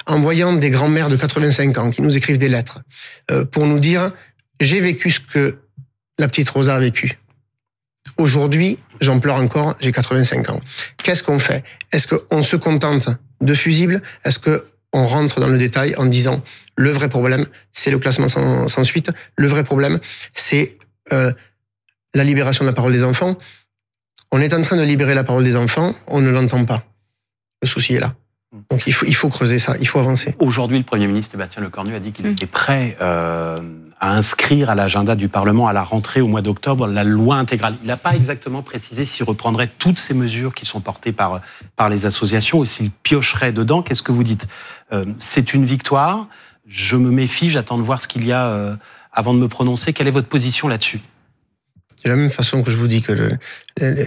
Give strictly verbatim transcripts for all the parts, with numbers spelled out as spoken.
en voyant des grands-mères de quatre-vingt-cinq ans qui nous écrivent des lettres euh, pour nous dire « j'ai vécu ce que la petite Rosa a vécu ». Aujourd'hui, j'en pleure encore, j'ai quatre-vingt-cinq ans. Qu'est-ce qu'on fait? Est-ce qu'on se contente de fusibles? Est-ce qu'on rentre dans le détail en disant le vrai problème, c'est le classement sans, sans suite? Le vrai problème, c'est euh, la libération de la parole des enfants. On est en train de libérer la parole des enfants, on ne l'entend pas. Le souci est là. Donc il faut, il faut creuser ça, il faut avancer. Aujourd'hui, le Premier ministre Sébastien Lecornu a dit qu'il mmh. était prêt euh, à inscrire à l'agenda du Parlement à la rentrée au mois d'octobre la loi intégrale. Il n'a pas exactement précisé s'il reprendrait toutes ces mesures qui sont portées par, par les associations et s'il piocherait dedans. Qu'est-ce que vous dites? euh, C'est une victoire, je me méfie, j'attends de voir ce qu'il y a euh, avant de me prononcer. Quelle est votre position là-dessus? De la même façon que je vous dis que le, le,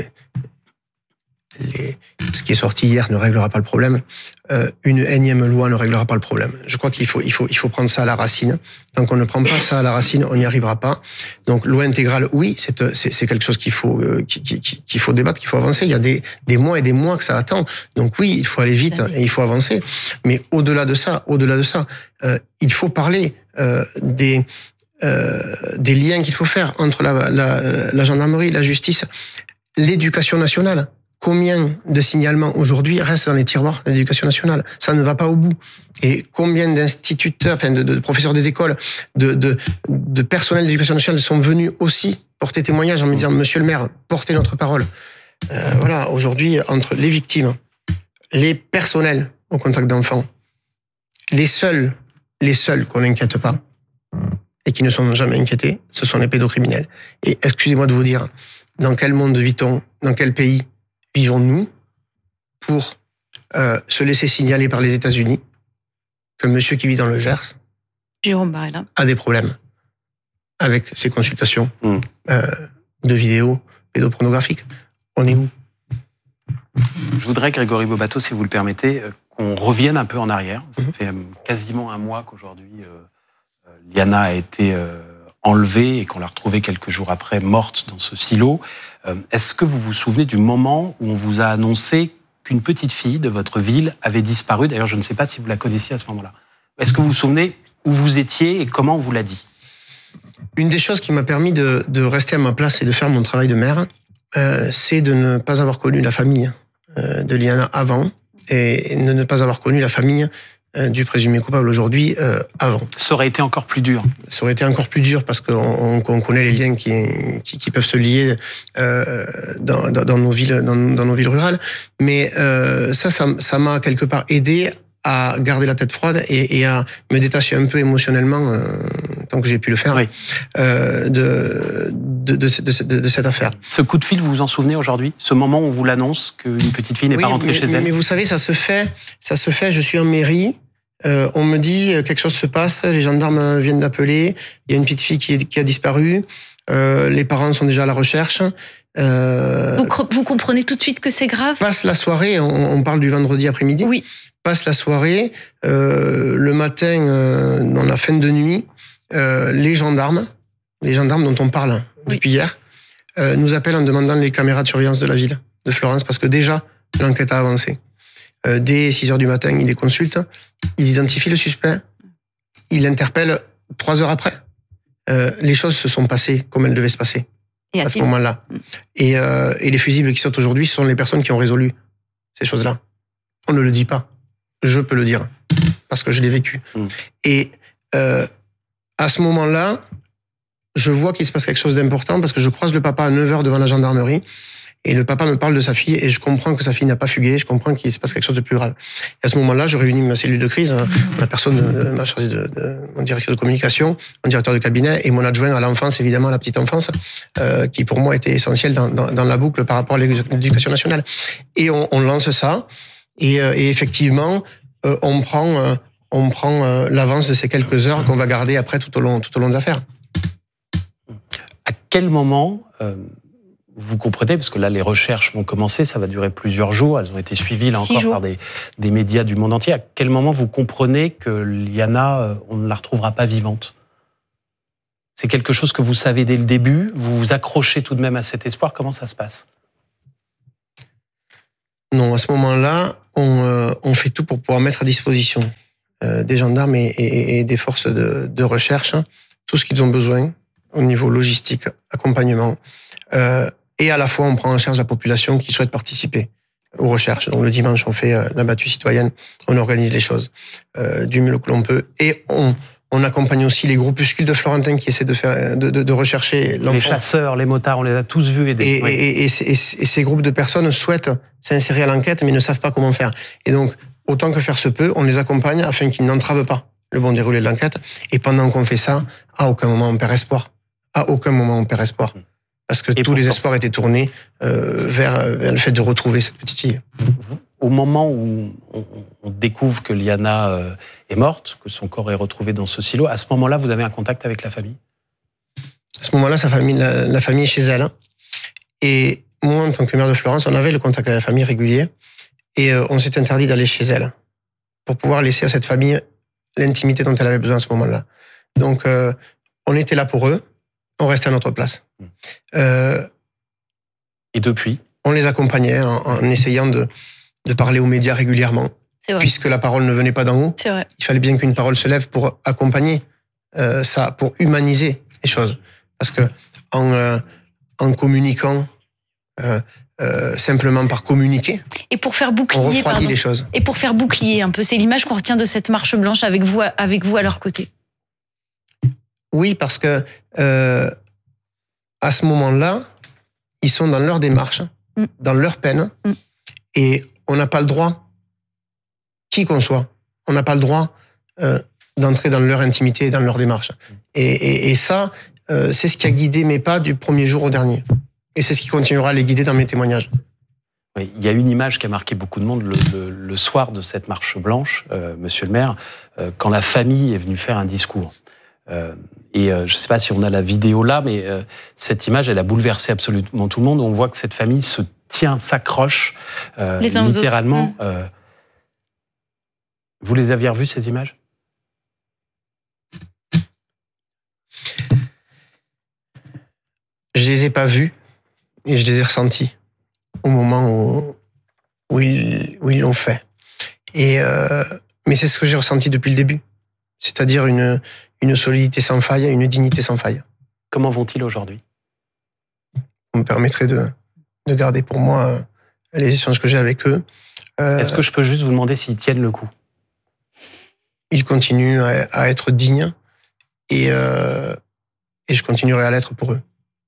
Les, ce qui est sorti hier ne réglera pas le problème. Euh, une énième loi ne réglera pas le problème. Je crois qu'il faut, il faut, il faut prendre ça à la racine. Tant qu'on ne prend pas ça à la racine, on n'y arrivera pas. Donc, loi intégrale, oui, c'est, c'est, c'est quelque chose qu'il faut, euh, qu'il, qu'il faut débattre, qu'il faut avancer. Il y a des, des mois et des mois que ça attend. Donc oui, il faut aller vite et il faut avancer. Mais au-delà de ça, au-delà de ça, euh, il faut parler euh, des, euh, des liens qu'il faut faire entre la, la, la gendarmerie, la justice, l'éducation nationale. Combien de signalements aujourd'hui restent dans les tiroirs de l'éducation nationale? Ça ne va pas au bout. Et combien d'instituteurs, enfin de, de professeurs des écoles, de, de, de personnel de l'éducation nationale sont venus aussi porter témoignage en me disant « Monsieur le maire, portez notre parole ». Euh, voilà, aujourd'hui, entre les victimes, les personnels au contact d'enfants, les seuls, les seuls qu'on n'inquiète pas et qui ne sont jamais inquiétés, ce sont les pédocriminels. Et excusez-moi de vous dire, dans quel monde vit-on, dans quel pays vivons-nous pour euh, se laisser signaler par les États-Unis que monsieur qui vit dans le Gers Jérôme Barella a des problèmes avec ses consultations mmh. euh, de vidéos pédopornographiques? On est où? Je voudrais, Grégory Bobato, si vous le permettez, qu'on revienne un peu en arrière. Ça mmh. fait quasiment un mois qu'aujourd'hui, euh, Liana a été euh, enlevée et qu'on l'a retrouvée quelques jours après, morte dans ce silo. Est-ce que vous vous souvenez du moment où on vous a annoncé qu'une petite fille de votre ville avait disparu? D'ailleurs, je ne sais pas si vous la connaissiez à ce moment-là. Est-ce que vous vous souvenez où vous étiez et comment on vous l'a dit? Une des choses qui m'a permis de, de rester à ma place et de faire mon travail de maire, euh, c'est de ne pas avoir connu la famille euh, de Liana avant et de ne pas avoir connu la famille du présumé coupable aujourd'hui euh, avant. Ça aurait été encore plus dur. Ça aurait été encore plus dur parce qu'on on, on connaît les liens qui, qui, qui peuvent se lier euh, dans, dans, dans, nos villes, dans, dans nos villes rurales. Mais euh, ça, ça, ça m'a quelque part aidé à garder la tête froide et, et à me détacher un peu émotionnellement, euh, tant que j'ai pu le faire, oui. euh, de, de, de, de, de, de cette affaire. Ce coup de fil, vous vous en souvenez aujourd'hui? Ce moment où on vous l'annonce qu'une petite fille n'est oui, pas rentrée mais, chez mais, elle? Mais vous savez, ça se fait, ça se fait, je suis en mairie, Euh, on me dit quelque chose se passe, les gendarmes viennent d'appeler, il y a une petite fille qui, est, qui a disparu, euh, les parents sont déjà à la recherche. Euh, vous, vous comprenez tout de suite que c'est grave? Passe la soirée, on, on parle du vendredi après-midi. Oui. Passe la soirée, euh, le matin, euh, dans la fin de nuit, euh, les gendarmes, les gendarmes dont on parle depuis oui. hier, euh, nous appellent en demandant les caméras de surveillance de la ville de Florence parce que déjà l'enquête a avancé. Dès six heures du matin, ils les consultent, ils identifient le suspect, ils l'interpellent trois heures après. Euh, les choses se sont passées comme elles devaient se passer et à ce moment-là. Et, euh, et les fusibles qui sortent aujourd'hui, ce sont les personnes qui ont résolu ces choses-là. On ne le dit pas. Je peux le dire, parce que je l'ai vécu. Mm. Et euh, à ce moment-là, je vois qu'il se passe quelque chose d'important, parce que je croise le papa à neuf heures devant la gendarmerie, et le papa me parle de sa fille et je comprends que sa fille n'a pas fugué, je comprends qu'il se passe quelque chose de plus grave. Et à ce moment-là, je réunis ma cellule de crise, la personne, de, ma chargée de, de, mon directeur de communication, mon directeur de cabinet et mon adjoint à l'enfance, évidemment, à la petite enfance, euh, qui pour moi était essentiel dans, dans, dans la boucle par rapport à l'éducation nationale. Et on, on lance ça et, euh, et effectivement, euh, on prend, euh, on prend euh, l'avance de ces quelques heures qu'on va garder après tout au long, tout au long de l'affaire. À quel moment... Euh... Vous comprenez, parce que là, les recherches vont commencer, ça va durer plusieurs jours, elles ont été suivies, là encore, par des, des médias du monde entier. À quel moment vous comprenez que Liana, on ne la retrouvera pas vivante? C'est quelque chose que vous savez dès le début? Vous vous accrochez tout de même à cet espoir? Comment ça se passe? Non, à ce moment-là, on, euh, on fait tout pour pouvoir mettre à disposition euh, des gendarmes et, et, et des forces de, de recherche, tout ce qu'ils ont besoin au niveau logistique, accompagnement. Euh, et à la fois, on prend en charge la population qui souhaite participer aux recherches. Donc le dimanche, on fait euh, la battue citoyenne, on organise les choses euh, du mieux que l'on peut. Et on, on accompagne aussi les groupuscules de Florentins qui essaient de, faire, de, de, de rechercher l'enfant. Les chasseurs, les motards, on les a tous vus aider. Et, oui. et, et, et, et, et ces groupes de personnes souhaitent s'insérer à l'enquête, mais ne savent pas comment faire. Et donc, autant que faire se peut, on les accompagne afin qu'ils n'entravent pas le bon déroulé de l'enquête. Et pendant qu'on fait ça, à aucun moment on perd espoir. À aucun moment on perd espoir. Parce que et tous pourtant, les espoirs étaient tournés euh, vers, vers le fait de retrouver cette petite fille. Au moment où on, on découvre que Liana euh, est morte, que son corps est retrouvé dans ce silo, à ce moment-là, vous avez un contact avec la famille ? À ce moment-là, sa famille, la, la famille est chez elle. Et moi, en tant que maire de Florence, on avait le contact avec la famille régulier. Et euh, on s'est interdit d'aller chez elle pour pouvoir laisser à cette famille l'intimité dont elle avait besoin à ce moment-là. Donc, euh, on était là pour eux, on restait à notre place. Euh, Et depuis ? On les accompagnait en, en essayant de, de parler aux médias régulièrement. Puisque la parole ne venait pas d'en haut, c'est vrai. Il fallait bien qu'une parole se lève pour accompagner euh, ça, pour humaniser les choses. Parce que en, euh, en communiquant, euh, euh, simplement par communiquer, et pour faire bouclier, on refroidit pardon. les choses. Et pour faire bouclier un peu, c'est l'image qu'on retient de cette marche blanche avec vous, avec vous à leur côté. Oui, parce que euh, à ce moment-là, ils sont dans leur démarche, mm. dans leur peine, mm. et on n'a pas le droit, qui qu'on soit, on n'a pas le droit euh, d'entrer dans leur intimité et dans leur démarche. Et, et, et ça, euh, c'est ce qui a guidé mes pas du premier jour au dernier. Et c'est ce qui continuera à les guider dans mes témoignages. Oui, il y a une image qui a marqué beaucoup de monde le, le, le soir de cette marche blanche, euh, monsieur le maire, euh, quand la famille est venue faire un discours. Euh, et euh, je ne sais pas si on a la vidéo là, mais euh, cette image, elle a bouleversé absolument tout le monde. On voit que cette famille se tient, s'accroche, euh, les uns littéralement. aux autres. Euh, vous les aviez revues, ces images ? Je les ai pas vues et je les ai ressenties au moment où, où, ils, où ils l'ont fait. Et euh, mais c'est ce que j'ai ressenti depuis le début. C'est-à-dire une, une solidité sans faille, une dignité sans faille. Comment vont-ils aujourd'hui ? Ça me permettrait de, de garder pour moi les échanges que j'ai avec eux. Euh, Est-ce que je peux juste vous demander s'ils tiennent le coup ? Ils continuent à, à être dignes et, euh, et je continuerai à l'être pour eux.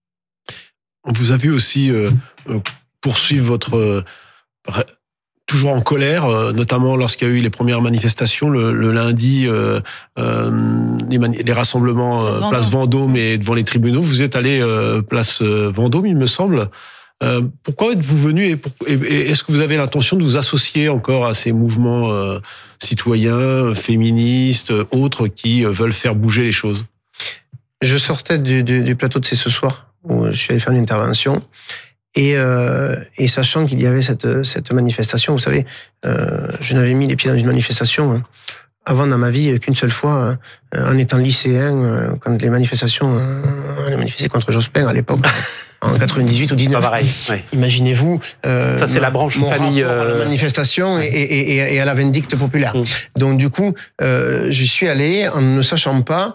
On vous a vu aussi euh, poursuivre votre... Euh, toujours en colère, euh, notamment lorsqu'il y a eu les premières manifestations le, le lundi, euh, euh, les, mani- les rassemblements euh, Vendôme. place Vendôme et devant les tribunaux. Vous êtes allé euh, place Vendôme, il me semble. Euh, pourquoi êtes-vous venu et, pour, et, et est-ce que vous avez l'intention de vous associer encore à ces mouvements euh, citoyens, féministes, autres qui euh, veulent faire bouger les choses ? Je sortais du, du, du plateau de C'est ce soir où je suis allé faire une intervention. Et, euh, et sachant qu'il y avait cette, cette manifestation, vous savez, euh, je n'avais mis les pieds dans une manifestation hein, avant dans ma vie qu'une seule fois, euh, en étant lycéen, euh, quand les manifestations, euh, on a manifesté contre Jospin à l'époque, en quatre-vingt-dix-huit ou dix-neuf. Pas pareil, oui. Imaginez-vous. Euh, Ça, c'est mon, la branche mon famille. rapport à la manifestation et, et, et, et à la vindicte populaire. Mmh. Donc, du coup, euh, j'y suis allé en ne sachant pas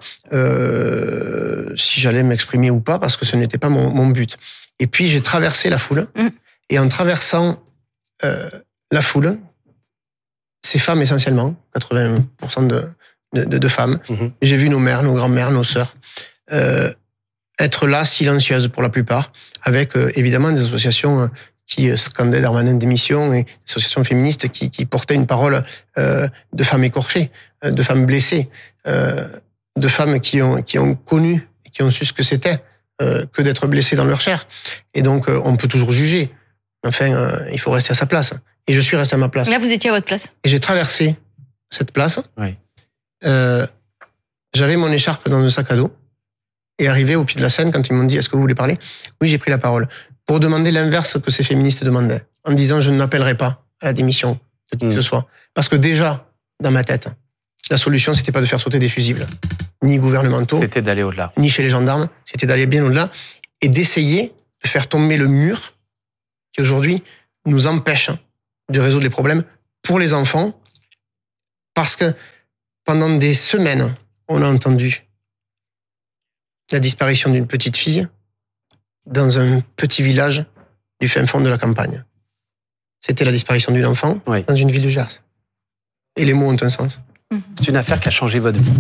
euh, si j'allais m'exprimer ou pas, parce que ce n'était pas mon, mon but. Et puis, j'ai traversé la foule. Mmh. Et en traversant euh, la foule, ces femmes essentiellement, quatre-vingts pour cent de, de, de, de femmes, mmh. j'ai vu nos mères, nos grands-mères, nos sœurs, euh, être là, silencieuses pour la plupart, avec euh, évidemment des associations euh, qui euh, scandaient Darmanin démission et des associations féministes qui, qui portaient une parole euh, de femmes écorchées, euh, de femmes blessées, euh, de femmes qui ont, qui ont connu, qui ont su ce que c'était euh, que d'être blessées dans leur chair. Et donc, euh, on peut toujours juger. Enfin, euh, il faut rester à sa place. Et je suis resté à ma place. Là, vous étiez à votre place. Et j'ai traversé cette place. Oui. Euh, j'avais mon écharpe dans un sac à dos. Et arrivé au pied de la scène, quand ils m'ont dit « Est-ce que vous voulez parler ?» Oui, j'ai pris la parole. Pour demander l'inverse que ces féministes demandaient. En disant « Je n'appellerai pas à la démission de qui que mmh. ce soit. » Parce que déjà, dans ma tête, la solution, c'était pas de faire sauter des fusibles. Ni gouvernementaux. C'était d'aller au-delà. Ni chez les gendarmes. C'était d'aller bien au-delà. Et d'essayer de faire tomber le mur qui, aujourd'hui, nous empêche de résoudre les problèmes pour les enfants. Parce que pendant des semaines, on a entendu la disparition d'une petite fille dans un petit village du fin fond de la campagne. C'était la disparition d'une enfant oui. dans une ville du Gers. Et les mots ont un sens. C'est une affaire qui a changé votre vie.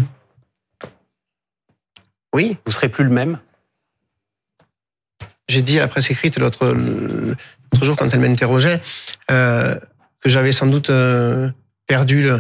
Oui. Vous ne serez plus le même? J'ai dit à la presse écrite l'autre, l'autre jour, quand elle m'interrogeait, euh, que j'avais sans doute euh, perdu le,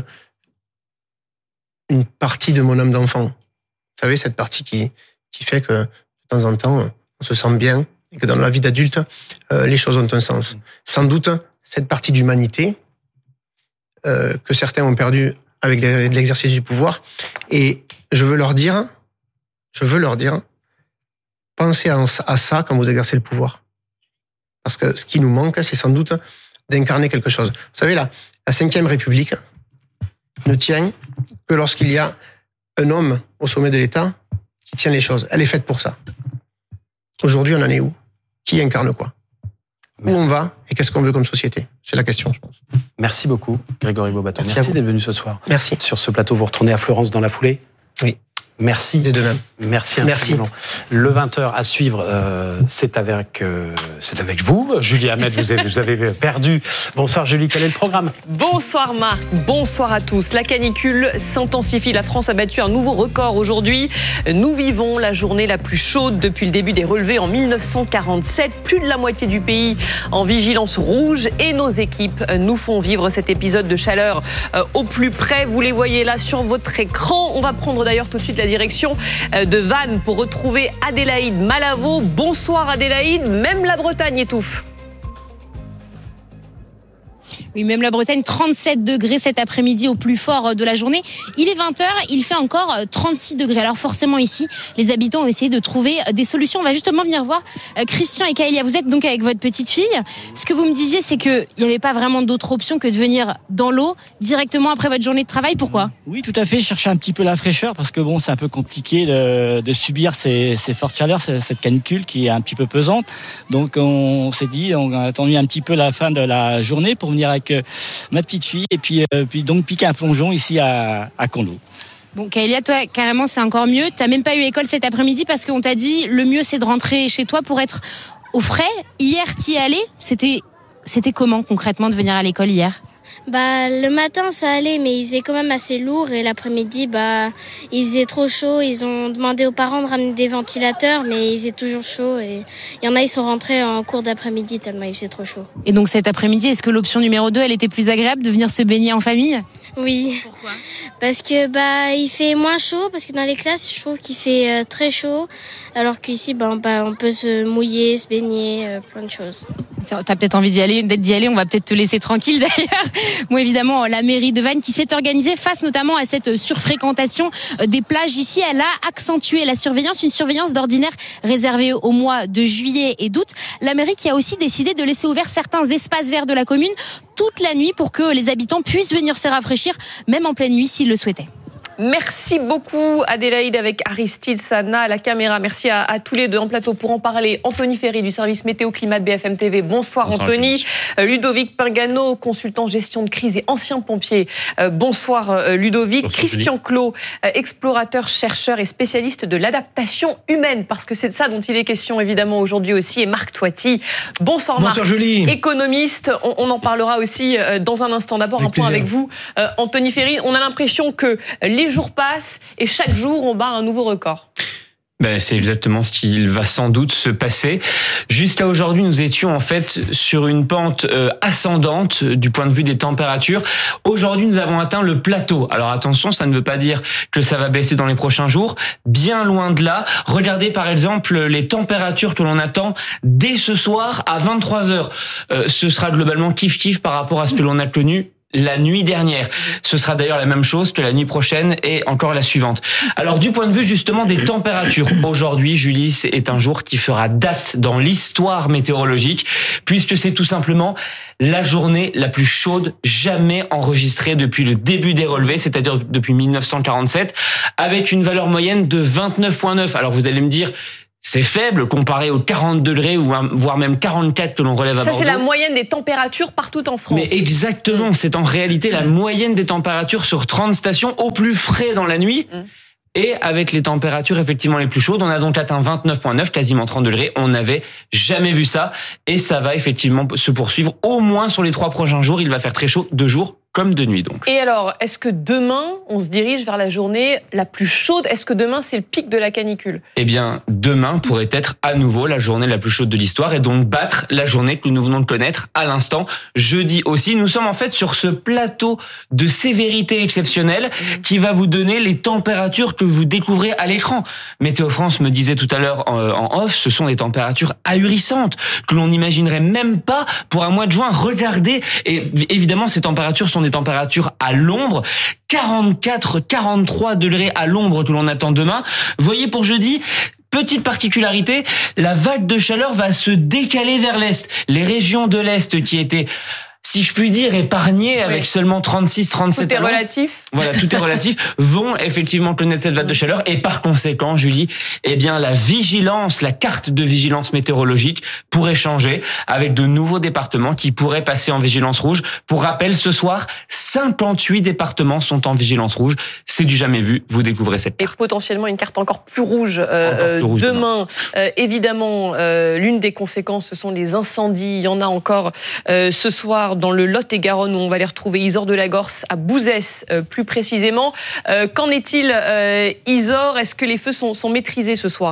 une partie de mon âme d'enfant. Vous savez, cette partie qui, qui fait que, de temps en temps, on se sent bien et que dans la vie d'adulte, euh, les choses ont un sens. Sans doute, cette partie d'humanité euh, que certains ont perdue avec l'exercice du pouvoir. Et je veux leur dire, je veux leur dire, pensez à ça quand vous exercez le pouvoir. Parce que ce qui nous manque, c'est sans doute d'incarner quelque chose. Vous savez, la, la cinquième République ne tient que lorsqu'il y a un homme au sommet de l'État qui tient les choses. Elle est faite pour ça. Aujourd'hui, on en est où? Qui incarne quoi? Merci. Où on va et qu'est-ce qu'on veut comme société? C'est la question, je pense. Merci beaucoup, Grégory Bobato. Merci, Merci d'être venu ce soir. Merci. Sur ce plateau, vous retournez à Florence dans la foulée? Oui. Merci. Des deux mêmes. Merci. Merci. Le vingt heures à suivre, euh, c'est avec, euh, c'est avec vous. Julie Hamet, vous avez, vous avez perdu. Bonsoir Julie, quel est le programme? Bonsoir Marc, bonsoir à tous. La canicule s'intensifie. La France a battu un nouveau record aujourd'hui. Nous vivons la journée la plus chaude depuis le début des relevés en mille neuf cent quarante-sept. Plus de la moitié du pays en vigilance rouge et nos équipes nous font vivre cet épisode de chaleur au plus près. Vous les voyez là sur votre écran. On va prendre d'ailleurs tout de suite la direction de Vannes pour retrouver Adélaïde Malavo. Bonsoir Adélaïde, même la Bretagne étouffe. Oui, même la Bretagne, trente-sept degrés cet après-midi au plus fort de la journée. Il est vingt heures, il fait encore trente-six degrés. Alors forcément ici, les habitants ont essayé de trouver des solutions. On va justement venir voir Christian et Kaelia. Vous êtes donc avec votre petite fille. Ce que vous me disiez, c'est qu'il n'y avait pas vraiment d'autre option que de venir dans l'eau directement après votre journée de travail. Pourquoi ? Oui, tout à fait. Chercher un petit peu la fraîcheur parce que bon, c'est un peu compliqué de, de subir ces, ces fortes chaleurs, cette canicule qui est un petit peu pesante. Donc on s'est dit, on a attendu un petit peu la fin de la journée pour venir avec ma petite fille et puis, euh, puis donc piquer un plongeon ici à, à Conlo. Bon, Kaelia, toi, carrément, c'est encore mieux. T'as même pas eu école cet après-midi parce qu'on t'a dit le mieux, c'est de rentrer chez toi pour être au frais. Hier, t'y es allé. C'était, c'était comment concrètement de venir à l'école hier ? Bah, le matin, ça allait, mais il faisait quand même assez lourd. Et l'après-midi, bah, il faisait trop chaud. Ils ont demandé aux parents de ramener des ventilateurs, mais il faisait toujours chaud. Et il y en a, ils sont rentrés en cours d'après-midi tellement il faisait trop chaud. Et donc cet après-midi, est-ce que l'option numéro deux, elle était plus agréable de venir se baigner en famille ? Oui. Pourquoi ? Parce que bah, il fait moins chaud. Parce que dans les classes, je trouve qu'il fait euh, très chaud. Alors qu'ici, bah, on, bah, on peut se mouiller, se baigner, euh, plein de choses. T'as peut-être envie d'y aller, d'être d'y aller, on va peut-être te laisser tranquille d'ailleurs. Bon, évidemment, la mairie de Vannes qui s'est organisée face notamment à cette surfréquentation des plages ici, elle a accentué la surveillance, une surveillance d'ordinaire réservée au mois de juillet et d'août. La mairie qui a aussi décidé de laisser ouverts certains espaces verts de la commune toute la nuit pour que les habitants puissent venir se rafraîchir, même en pleine nuit s'ils le souhaitaient. Merci beaucoup Adélaïde avec Aristide Sana à la caméra. Merci à, à tous les deux en plateau pour en parler. Anthony Ferry du service météo climat de B F M T V. Bonsoir, bonsoir Anthony. Euh, Ludovic Pingano, consultant gestion de crise et ancien pompier. Euh, bonsoir euh, Ludovic. Bonsoir, Christian Clot, euh, explorateur, chercheur et spécialiste de l'adaptation humaine, parce que c'est de ça dont il est question évidemment aujourd'hui aussi. Et Marc Toiti. Bonsoir, bonsoir Marc. Julie. Économiste. On, on en parlera aussi euh, dans un instant. D'abord avec un point plaisir. Avec vous, euh, Anthony Ferry. On a l'impression que les Les jours passent et chaque jour, on bat un nouveau record. Ben, c'est exactement ce qu'il va sans doute se passer. Jusqu'à aujourd'hui, nous étions en fait sur une pente euh, ascendante du point de vue des températures. Aujourd'hui, nous avons atteint le plateau. Alors attention, ça ne veut pas dire que ça va baisser dans les prochains jours. Bien loin de là. Regardez par exemple les températures que l'on attend dès ce soir à vingt-trois heures. Euh, ce sera globalement kiff-kiff par rapport à ce que l'on a connu la nuit dernière. Ce sera d'ailleurs la même chose que la nuit prochaine et encore la suivante. Alors du point de vue justement des températures, aujourd'hui, Julie, est un jour qui fera date dans l'histoire météorologique, puisque c'est tout simplement la journée la plus chaude jamais enregistrée depuis le début des relevés, c'est-à-dire depuis mille neuf cent quarante-sept, avec une valeur moyenne de vingt-neuf virgule neuf. Alors vous allez me dire, c'est faible comparé aux quarante degrés, voire même quarante-quatre que l'on relève à Ça, Bordeaux. c'est la moyenne des températures partout en France. Mais exactement, c'est en réalité la moyenne des températures sur trente stations au plus frais dans la nuit. Mm. Et avec les températures effectivement les plus chaudes, on a donc atteint vingt-neuf virgule neuf, quasiment trente degrés. On n'avait jamais vu ça. Et ça va effectivement se poursuivre au moins sur les trois prochains jours. Il va faire très chaud de jour comme de nuit donc. Et alors, est-ce que demain, on se dirige vers la journée la plus chaude ? Est-ce que demain, c'est le pic de la canicule ? Eh bien, demain pourrait être à nouveau la journée la plus chaude de l'histoire et donc battre la journée que nous venons de connaître à l'instant. Jeudi aussi, nous sommes en fait sur ce plateau de sévérité exceptionnelle qui va vous donner les températures que vous découvrez à l'écran. Météo France me disait tout à l'heure en off, ce sont des températures ahurissantes que l'on n'imaginerait même pas pour un mois de juin. Regardez, et évidemment, ces températures sont des températures à l'ombre, quarante-quatre, quarante-trois degrés à l'ombre que l'on attend demain. Voyez pour jeudi, petite particularité, la vague de chaleur va se décaler vers l'est. Les régions de l'est qui étaient, si je puis dire, épargnées avec oui. seulement trente-six, trente-sept Tout est relatif. Voilà, tout est relatif, vont effectivement connaître cette vague de chaleur et par conséquent, Julie, eh bien, la vigilance, la carte de vigilance météorologique pourrait changer avec de nouveaux départements qui pourraient passer en vigilance rouge. Pour rappel, ce soir, cinquante-huit départements sont en vigilance rouge. C'est du jamais vu. Vous découvrez cette carte. Et potentiellement une carte encore plus rouge, euh, plus rouge demain. demain. Euh, évidemment, euh, l'une des conséquences, ce sont les incendies. Il y en a encore euh, ce soir dans le Lot-et-Garonne où on va les retrouver. Isor de la Gorse à Bouzès, euh, plus précisément. Euh, qu'en est-il, euh, Isor ? Est-ce que les feux sont, sont maîtrisés ce soir ?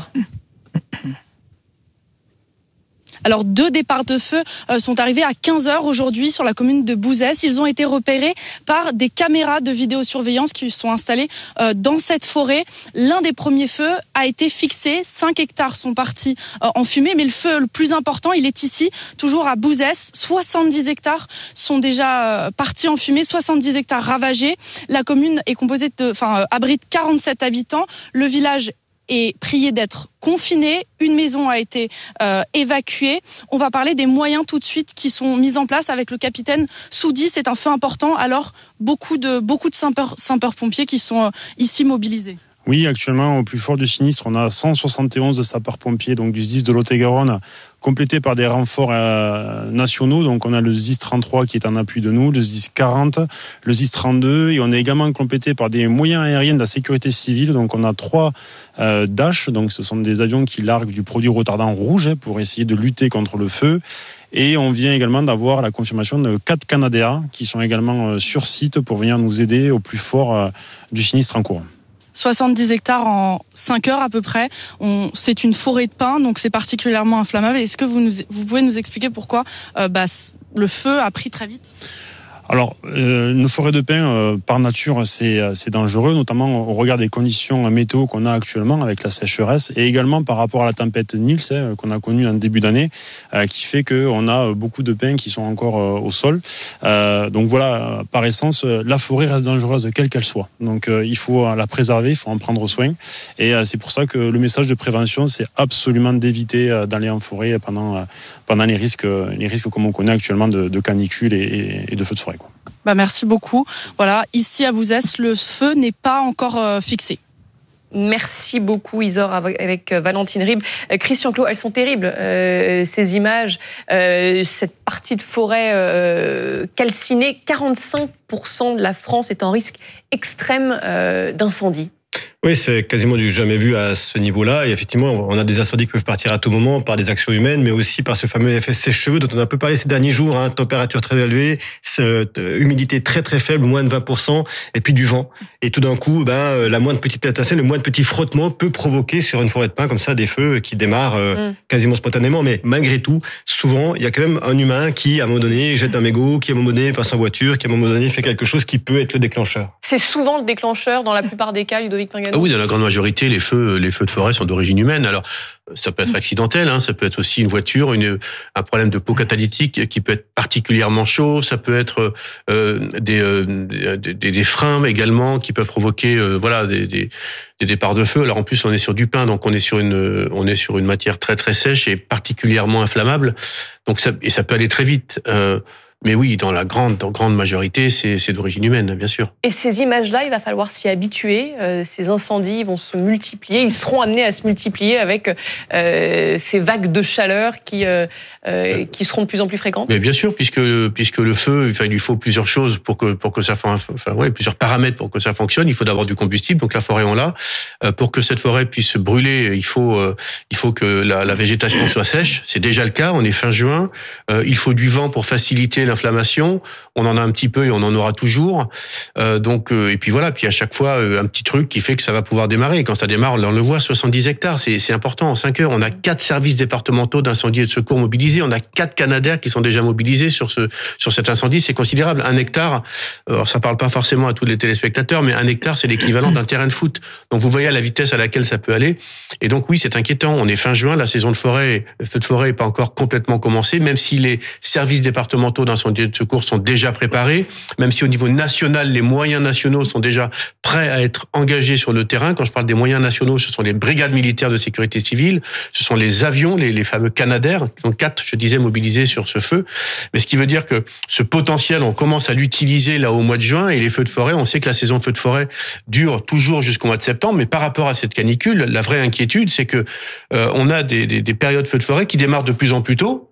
Alors, deux départs de feu sont arrivés à quinze heures aujourd'hui sur la commune de Bouzès. Ils ont été repérés par des caméras de vidéosurveillance qui sont installées dans cette forêt. L'un des premiers feux a été fixé. cinq hectares sont partis en fumée. Mais le feu le plus important, il est ici, toujours à Bouzès. soixante-dix hectares sont déjà partis en fumée, soixante-dix hectares ravagés. La commune est composée de, enfin, abrite quarante-sept habitants. Le village est prié d'être confiné. Une maison a été euh, évacuée. On va parler des moyens tout de suite qui sont mis en place avec le capitaine Soudi. C'est un feu important. Alors, beaucoup de, beaucoup de sapeurs-pompiers qui sont euh, ici mobilisés. Oui, actuellement, au plus fort du sinistre, on a cent soixante et onze de sapeurs-pompiers, donc du S D I S de Lot-et-Garonne, complétés par des renforts euh, nationaux. Donc, on a le S D I S trente-trois qui est en appui de nous, le S D I S quarante, le S D I S trente-deux, et on est également complété par des moyens aériens de la sécurité civile. Donc, on a trois euh, Dash, donc ce sont des avions qui larguent du produit retardant rouge hein, pour essayer de lutter contre le feu. Et on vient également d'avoir la confirmation de quatre Canadair qui sont également euh, sur site pour venir nous aider au plus fort euh, du sinistre en cours. soixante-dix hectares en cinq heures à peu près. On, c'est une forêt de pins, donc c'est particulièrement inflammable. Est-ce que vous, nous, vous pouvez nous expliquer pourquoi euh, bah, le feu a pris très vite ? Alors, euh, une forêt de pins, euh, par nature, c'est, c'est dangereux, notamment au regard des conditions météo qu'on a actuellement avec la sécheresse, et également par rapport à la tempête Nils hein, qu'on a connue en début d'année, euh, qui fait qu'on a beaucoup de pins qui sont encore euh, au sol. Euh, donc voilà, par essence, la forêt reste dangereuse, quelle qu'elle soit. Donc euh, il faut la préserver, il faut en prendre soin. Et euh, c'est pour ça que le message de prévention, c'est absolument d'éviter euh, d'aller en forêt pendant, euh, pendant les risques, les risques comme on connaît actuellement de, de canicule et, et de feux de forêt. Bah merci beaucoup. Voilà, ici à Bouzès, le feu n'est pas encore euh, fixé. Merci beaucoup Isor avec, avec Valentine Ribes. Euh, Christian Clot, elles sont terribles euh, ces images, euh, cette partie de forêt euh, calcinée. quarante-cinq pour cent de la France est en risque extrême euh, d'incendie. Oui, c'est quasiment du jamais vu à ce niveau-là. Et effectivement, on a des incendies qui peuvent partir à tout moment par des actions humaines, mais aussi par ce fameux effet sèche-cheveux dont on a un peu parlé ces derniers jours. Hein, température très élevée, humidité très très faible, moins de vingt pour cent, et puis du vent. Et tout d'un coup, ben, la moindre petite étincelle, le moindre petit frottement peut provoquer sur une forêt de pins comme ça des feux qui démarrent euh, mm. quasiment spontanément. Mais malgré tout, souvent, il y a quand même un humain qui, à un moment donné, jette un mégot, qui à un moment donné passe en voiture, qui à un moment donné fait quelque chose qui peut être le déclencheur. C'est souvent le déclencheur dans la plupart des cas, Ludovic Pingano. Ah oui, dans la grande majorité, les feux, les feux de forêt sont d'origine humaine. Alors, ça peut être accidentel, hein, ça peut être aussi une voiture, une, un problème de peau catalytique qui peut être particulièrement chaud. Ça peut être euh, des, euh, des, des freins également qui peuvent provoquer, euh, voilà, des, des, des départs de feu. Alors en plus, on est sur du pin, donc on est sur une, on est sur une matière très très sèche et particulièrement inflammable. Donc ça, et ça peut aller très vite. Euh, Mais oui, dans la grande, dans grande majorité, c'est, c'est d'origine humaine, bien sûr. Et ces images-là, il va falloir s'y habituer. Euh, ces incendies vont se multiplier. Ils seront amenés à se multiplier avec euh, ces vagues de chaleur qui, euh, euh, qui seront de plus en plus fréquentes. Mais bien sûr, puisque puisque le feu, enfin, il lui faut plusieurs choses pour que pour que ça, enfin, ouais, plusieurs paramètres pour que ça fonctionne. Il faut d'abord du combustible, donc la forêt on l'a. Euh, pour que cette forêt puisse brûler, il faut euh, il faut que la, la végétation soit sèche. C'est déjà le cas. On est fin juin. Euh, il faut du vent pour faciliter l'inflammation. On en a un petit peu et on en aura toujours. Euh, donc euh, et puis voilà. Puis à chaque fois euh, un petit truc qui fait que ça va pouvoir démarrer. Et quand ça démarre, on le voit, soixante-dix hectares, c'est c'est important. En cinq heures, on a quatre services départementaux d'incendie et de secours mobilisés. On a quatre Canadair qui sont déjà mobilisés sur ce sur cet incendie. C'est considérable. Un hectare. Alors ça parle pas forcément à tous les téléspectateurs, mais un hectare, c'est l'équivalent d'un terrain de foot. Donc vous voyez à la vitesse à laquelle ça peut aller. Et donc oui, c'est inquiétant. On est fin juin, la saison de forêt, feu de forêt n'est pas encore complètement commencée, même si les services départementaux d'incendie et de secours sont déjà préparés, même si au niveau national, les moyens nationaux sont déjà prêts à être engagés sur le terrain. Quand je parle des moyens nationaux, ce sont les brigades militaires de sécurité civile, ce sont les avions, les, les fameux Canadair, donc quatre, je disais, mobilisés sur ce feu. Mais ce qui veut dire que ce potentiel, on commence à l'utiliser là au mois de juin, et les feux de forêt, on sait que la saison de feux de forêt dure toujours jusqu'au mois de septembre, mais par rapport à cette canicule, la vraie inquiétude, c'est que euh, on a des, des, des périodes de feux de forêt qui démarrent de plus en plus tôt,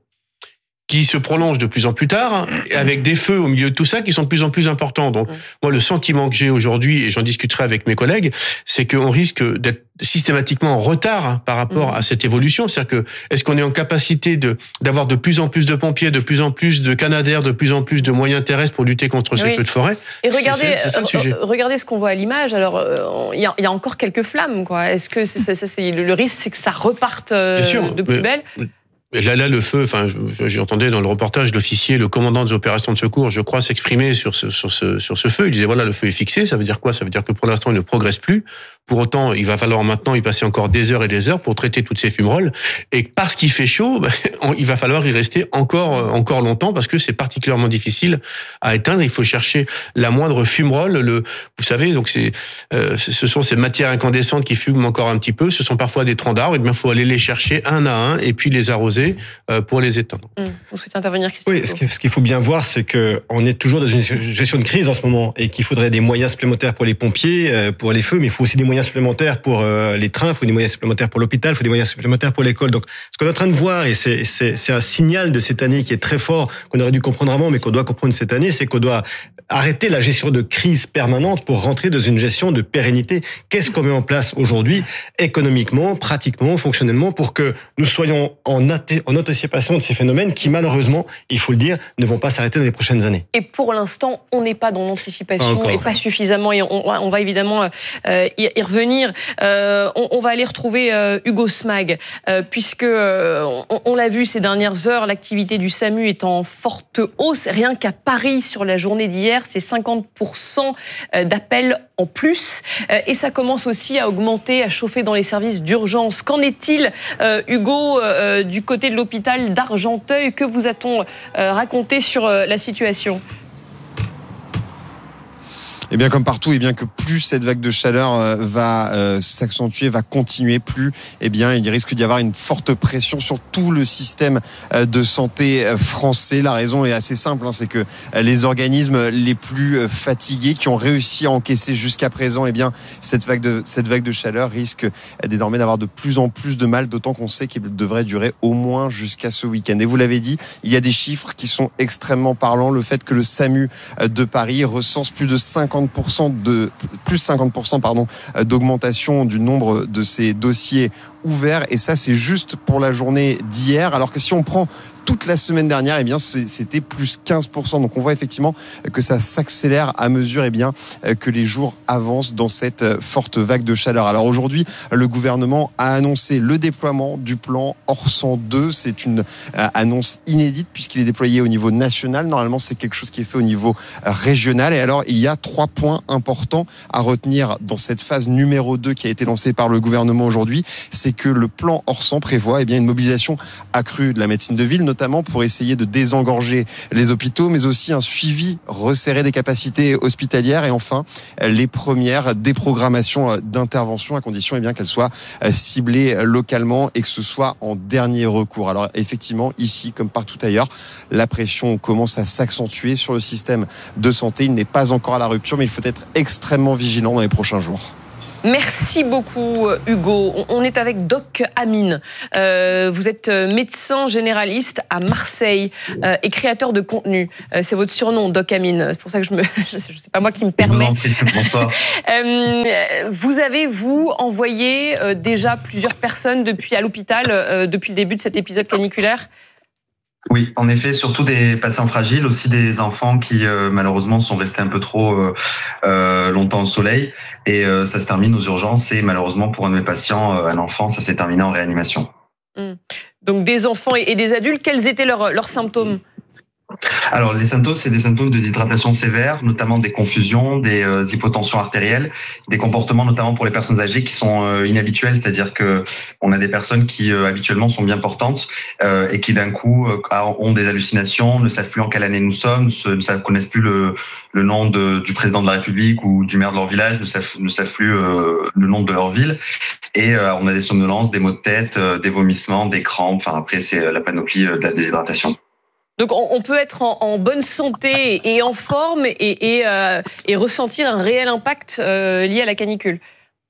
qui se prolongent de plus en plus tard, avec des feux au milieu de tout ça qui sont de plus en plus importants. Donc, moi, le sentiment que j'ai aujourd'hui, et j'en discuterai avec mes collègues, c'est qu'on risque d'être systématiquement en retard par rapport à cette évolution. C'est-à-dire que, est-ce qu'on est en capacité de, d'avoir de plus en plus de pompiers, de plus en plus de Canadair, de plus en plus de moyens terrestres pour lutter contre ces oui. feux de forêt? Et regardez, c'est, c'est ça le sujet. Regardez ce qu'on voit à l'image. Alors, il y, y a encore quelques flammes, quoi. Est-ce que c'est, c'est, c'est, le risque, c'est que ça reparte euh, sûr, de plus mais, belle? Et là, là, le feu, enfin, j'entendais dans le reportage l'officier, le commandant des opérations de secours, je crois, s'exprimer sur ce, sur ce, sur ce feu. Il disait, voilà, le feu est fixé. Ça veut dire quoi? Ça veut dire que pour l'instant, il ne progresse plus. Pour autant, il va falloir maintenant y passer encore des heures et des heures pour traiter toutes ces fumerolles. Et parce qu'il fait chaud, ben, il va falloir y rester encore, encore longtemps parce que c'est particulièrement difficile à éteindre. Il faut chercher la moindre fumerole. Le, vous savez, donc c'est, euh, ce sont ces matières incandescentes qui fument encore un petit peu. Ce sont parfois des troncs d'arbres. Et bien, il faut aller les chercher un à un et puis les arroser pour les éteindre. Mmh. Vous souhaitez intervenir, Christophe? Oui, ce qu'il faut bien voir, c'est qu'on est toujours dans une gestion de crise en ce moment et qu'il faudrait des moyens supplémentaires pour les pompiers, pour les feux, mais il faut aussi des moyens supplémentaires pour les trains, il faut des moyens supplémentaires pour l'hôpital, il faut des moyens supplémentaires pour l'école. Donc, ce qu'on est en train de voir, et c'est, c'est, c'est un signal de cette année qui est très fort, qu'on aurait dû comprendre avant, mais qu'on doit comprendre cette année, c'est qu'on doit arrêter la gestion de crise permanente pour rentrer dans une gestion de pérennité. Qu'est-ce qu'on met en place aujourd'hui, économiquement, pratiquement, fonctionnellement, pour que nous soyons en, athé- en anticipation de ces phénomènes qui, malheureusement, il faut le dire, ne vont pas s'arrêter dans les prochaines années. Et pour l'instant, on n'est pas dans l'anticipation pas et pas suffisamment. Et on, on va évidemment euh, y, y revenir. Euh, on, on va aller retrouver euh, Hugo Smag, euh, puisque euh, on, on l'a vu ces dernières heures, l'activité du SAMU est en forte hausse. Rien qu'à Paris, sur la journée d'hier, c'est cinquante pour cent d'appels en plus. Et ça commence aussi à augmenter, à chauffer dans les services d'urgence. Qu'en est-il, euh, Hugo, euh, du côté de l'hôpital d'Argenteuil? Que vous a-t-on euh, raconté sur euh, la situation? Et bien comme partout, et bien que plus cette vague de chaleur va euh, s'accentuer, va continuer, plus et bien il risque d'y avoir une forte pression sur tout le système de santé français. La raison est assez simple, hein, c'est que les organismes les plus fatigués, qui ont réussi à encaisser jusqu'à présent, et bien cette vague de cette vague de chaleur risque désormais d'avoir de plus en plus de mal, d'autant qu'on sait qu'il devrait durer au moins jusqu'à ce week-end. Et vous l'avez dit, il y a des chiffres qui sont extrêmement parlants. Le fait que le SAMU de Paris recense plus de cinquante pour cent de plus cinquante pour cent pardon d'augmentation du nombre de ces dossiers ouverts, et ça c'est juste pour la journée d'hier, alors que si on prend toute la semaine dernière, eh bien c'était plus quinze pour cent. Donc on voit effectivement que ça s'accélère à mesure eh bien que les jours avancent dans cette forte vague de chaleur. Alors aujourd'hui, le gouvernement a annoncé le déploiement du plan Orsan deux. C'est une annonce inédite puisqu'il est déployé au niveau national. Normalement, c'est quelque chose qui est fait au niveau régional. Et alors, il y a trois points importants à retenir dans cette phase numéro deux qui a été lancée par le gouvernement aujourd'hui. C'est que le plan Orsan prévoit eh bien une mobilisation accrue de la médecine de ville, notamment notamment pour essayer de désengorger les hôpitaux, mais aussi un suivi resserré des capacités hospitalières et enfin les premières déprogrammations d'intervention à condition eh bien qu'elles soient ciblées localement et que ce soit en dernier recours. Alors effectivement, ici comme partout ailleurs, la pression commence à s'accentuer sur le système de santé. Il n'est pas encore à la rupture, mais il faut être extrêmement vigilant dans les prochains jours. Merci beaucoup Hugo. On est avec Doc Amine. Euh, vous êtes médecin généraliste à Marseille euh, et créateur de contenu. Euh, c'est votre surnom, Doc Amine. C'est pour ça que je me, je sais, c'est pas moi qui me permets. Bonsoir. euh, vous avez vous envoyé euh, déjà plusieurs personnes depuis à l'hôpital euh, depuis le début de cet épisode caniculaire? Oui, en effet, surtout des patients fragiles, aussi des enfants qui euh, malheureusement sont restés un peu trop euh, euh, longtemps au soleil. Et euh, ça se termine aux urgences et malheureusement pour un de mes patients, euh, un enfant, ça s'est terminé en réanimation. Mmh. Donc des enfants et des adultes, quels étaient leurs, leurs symptômes ? Alors les symptômes, c'est des symptômes de déshydratation sévère, notamment des confusions, des euh, hypotensions artérielles, des comportements notamment pour les personnes âgées qui sont euh, inhabituels, c'est-à-dire que on a des personnes qui euh, habituellement sont bien portantes euh, et qui d'un coup euh, ont des hallucinations, ne savent plus en quelle année nous sommes, ne, ne savent, connaissent plus le, le nom de, du président de la République ou du maire de leur village, ne savent, ne savent plus euh, le nom de leur ville. Et euh, on a des somnolences, des maux de tête, euh, des vomissements, des crampes. Enfin après c'est la panoplie de la déshydratation. Donc on peut être en, en bonne santé et en forme et, et, euh, et ressentir un réel impact euh, lié à la canicule.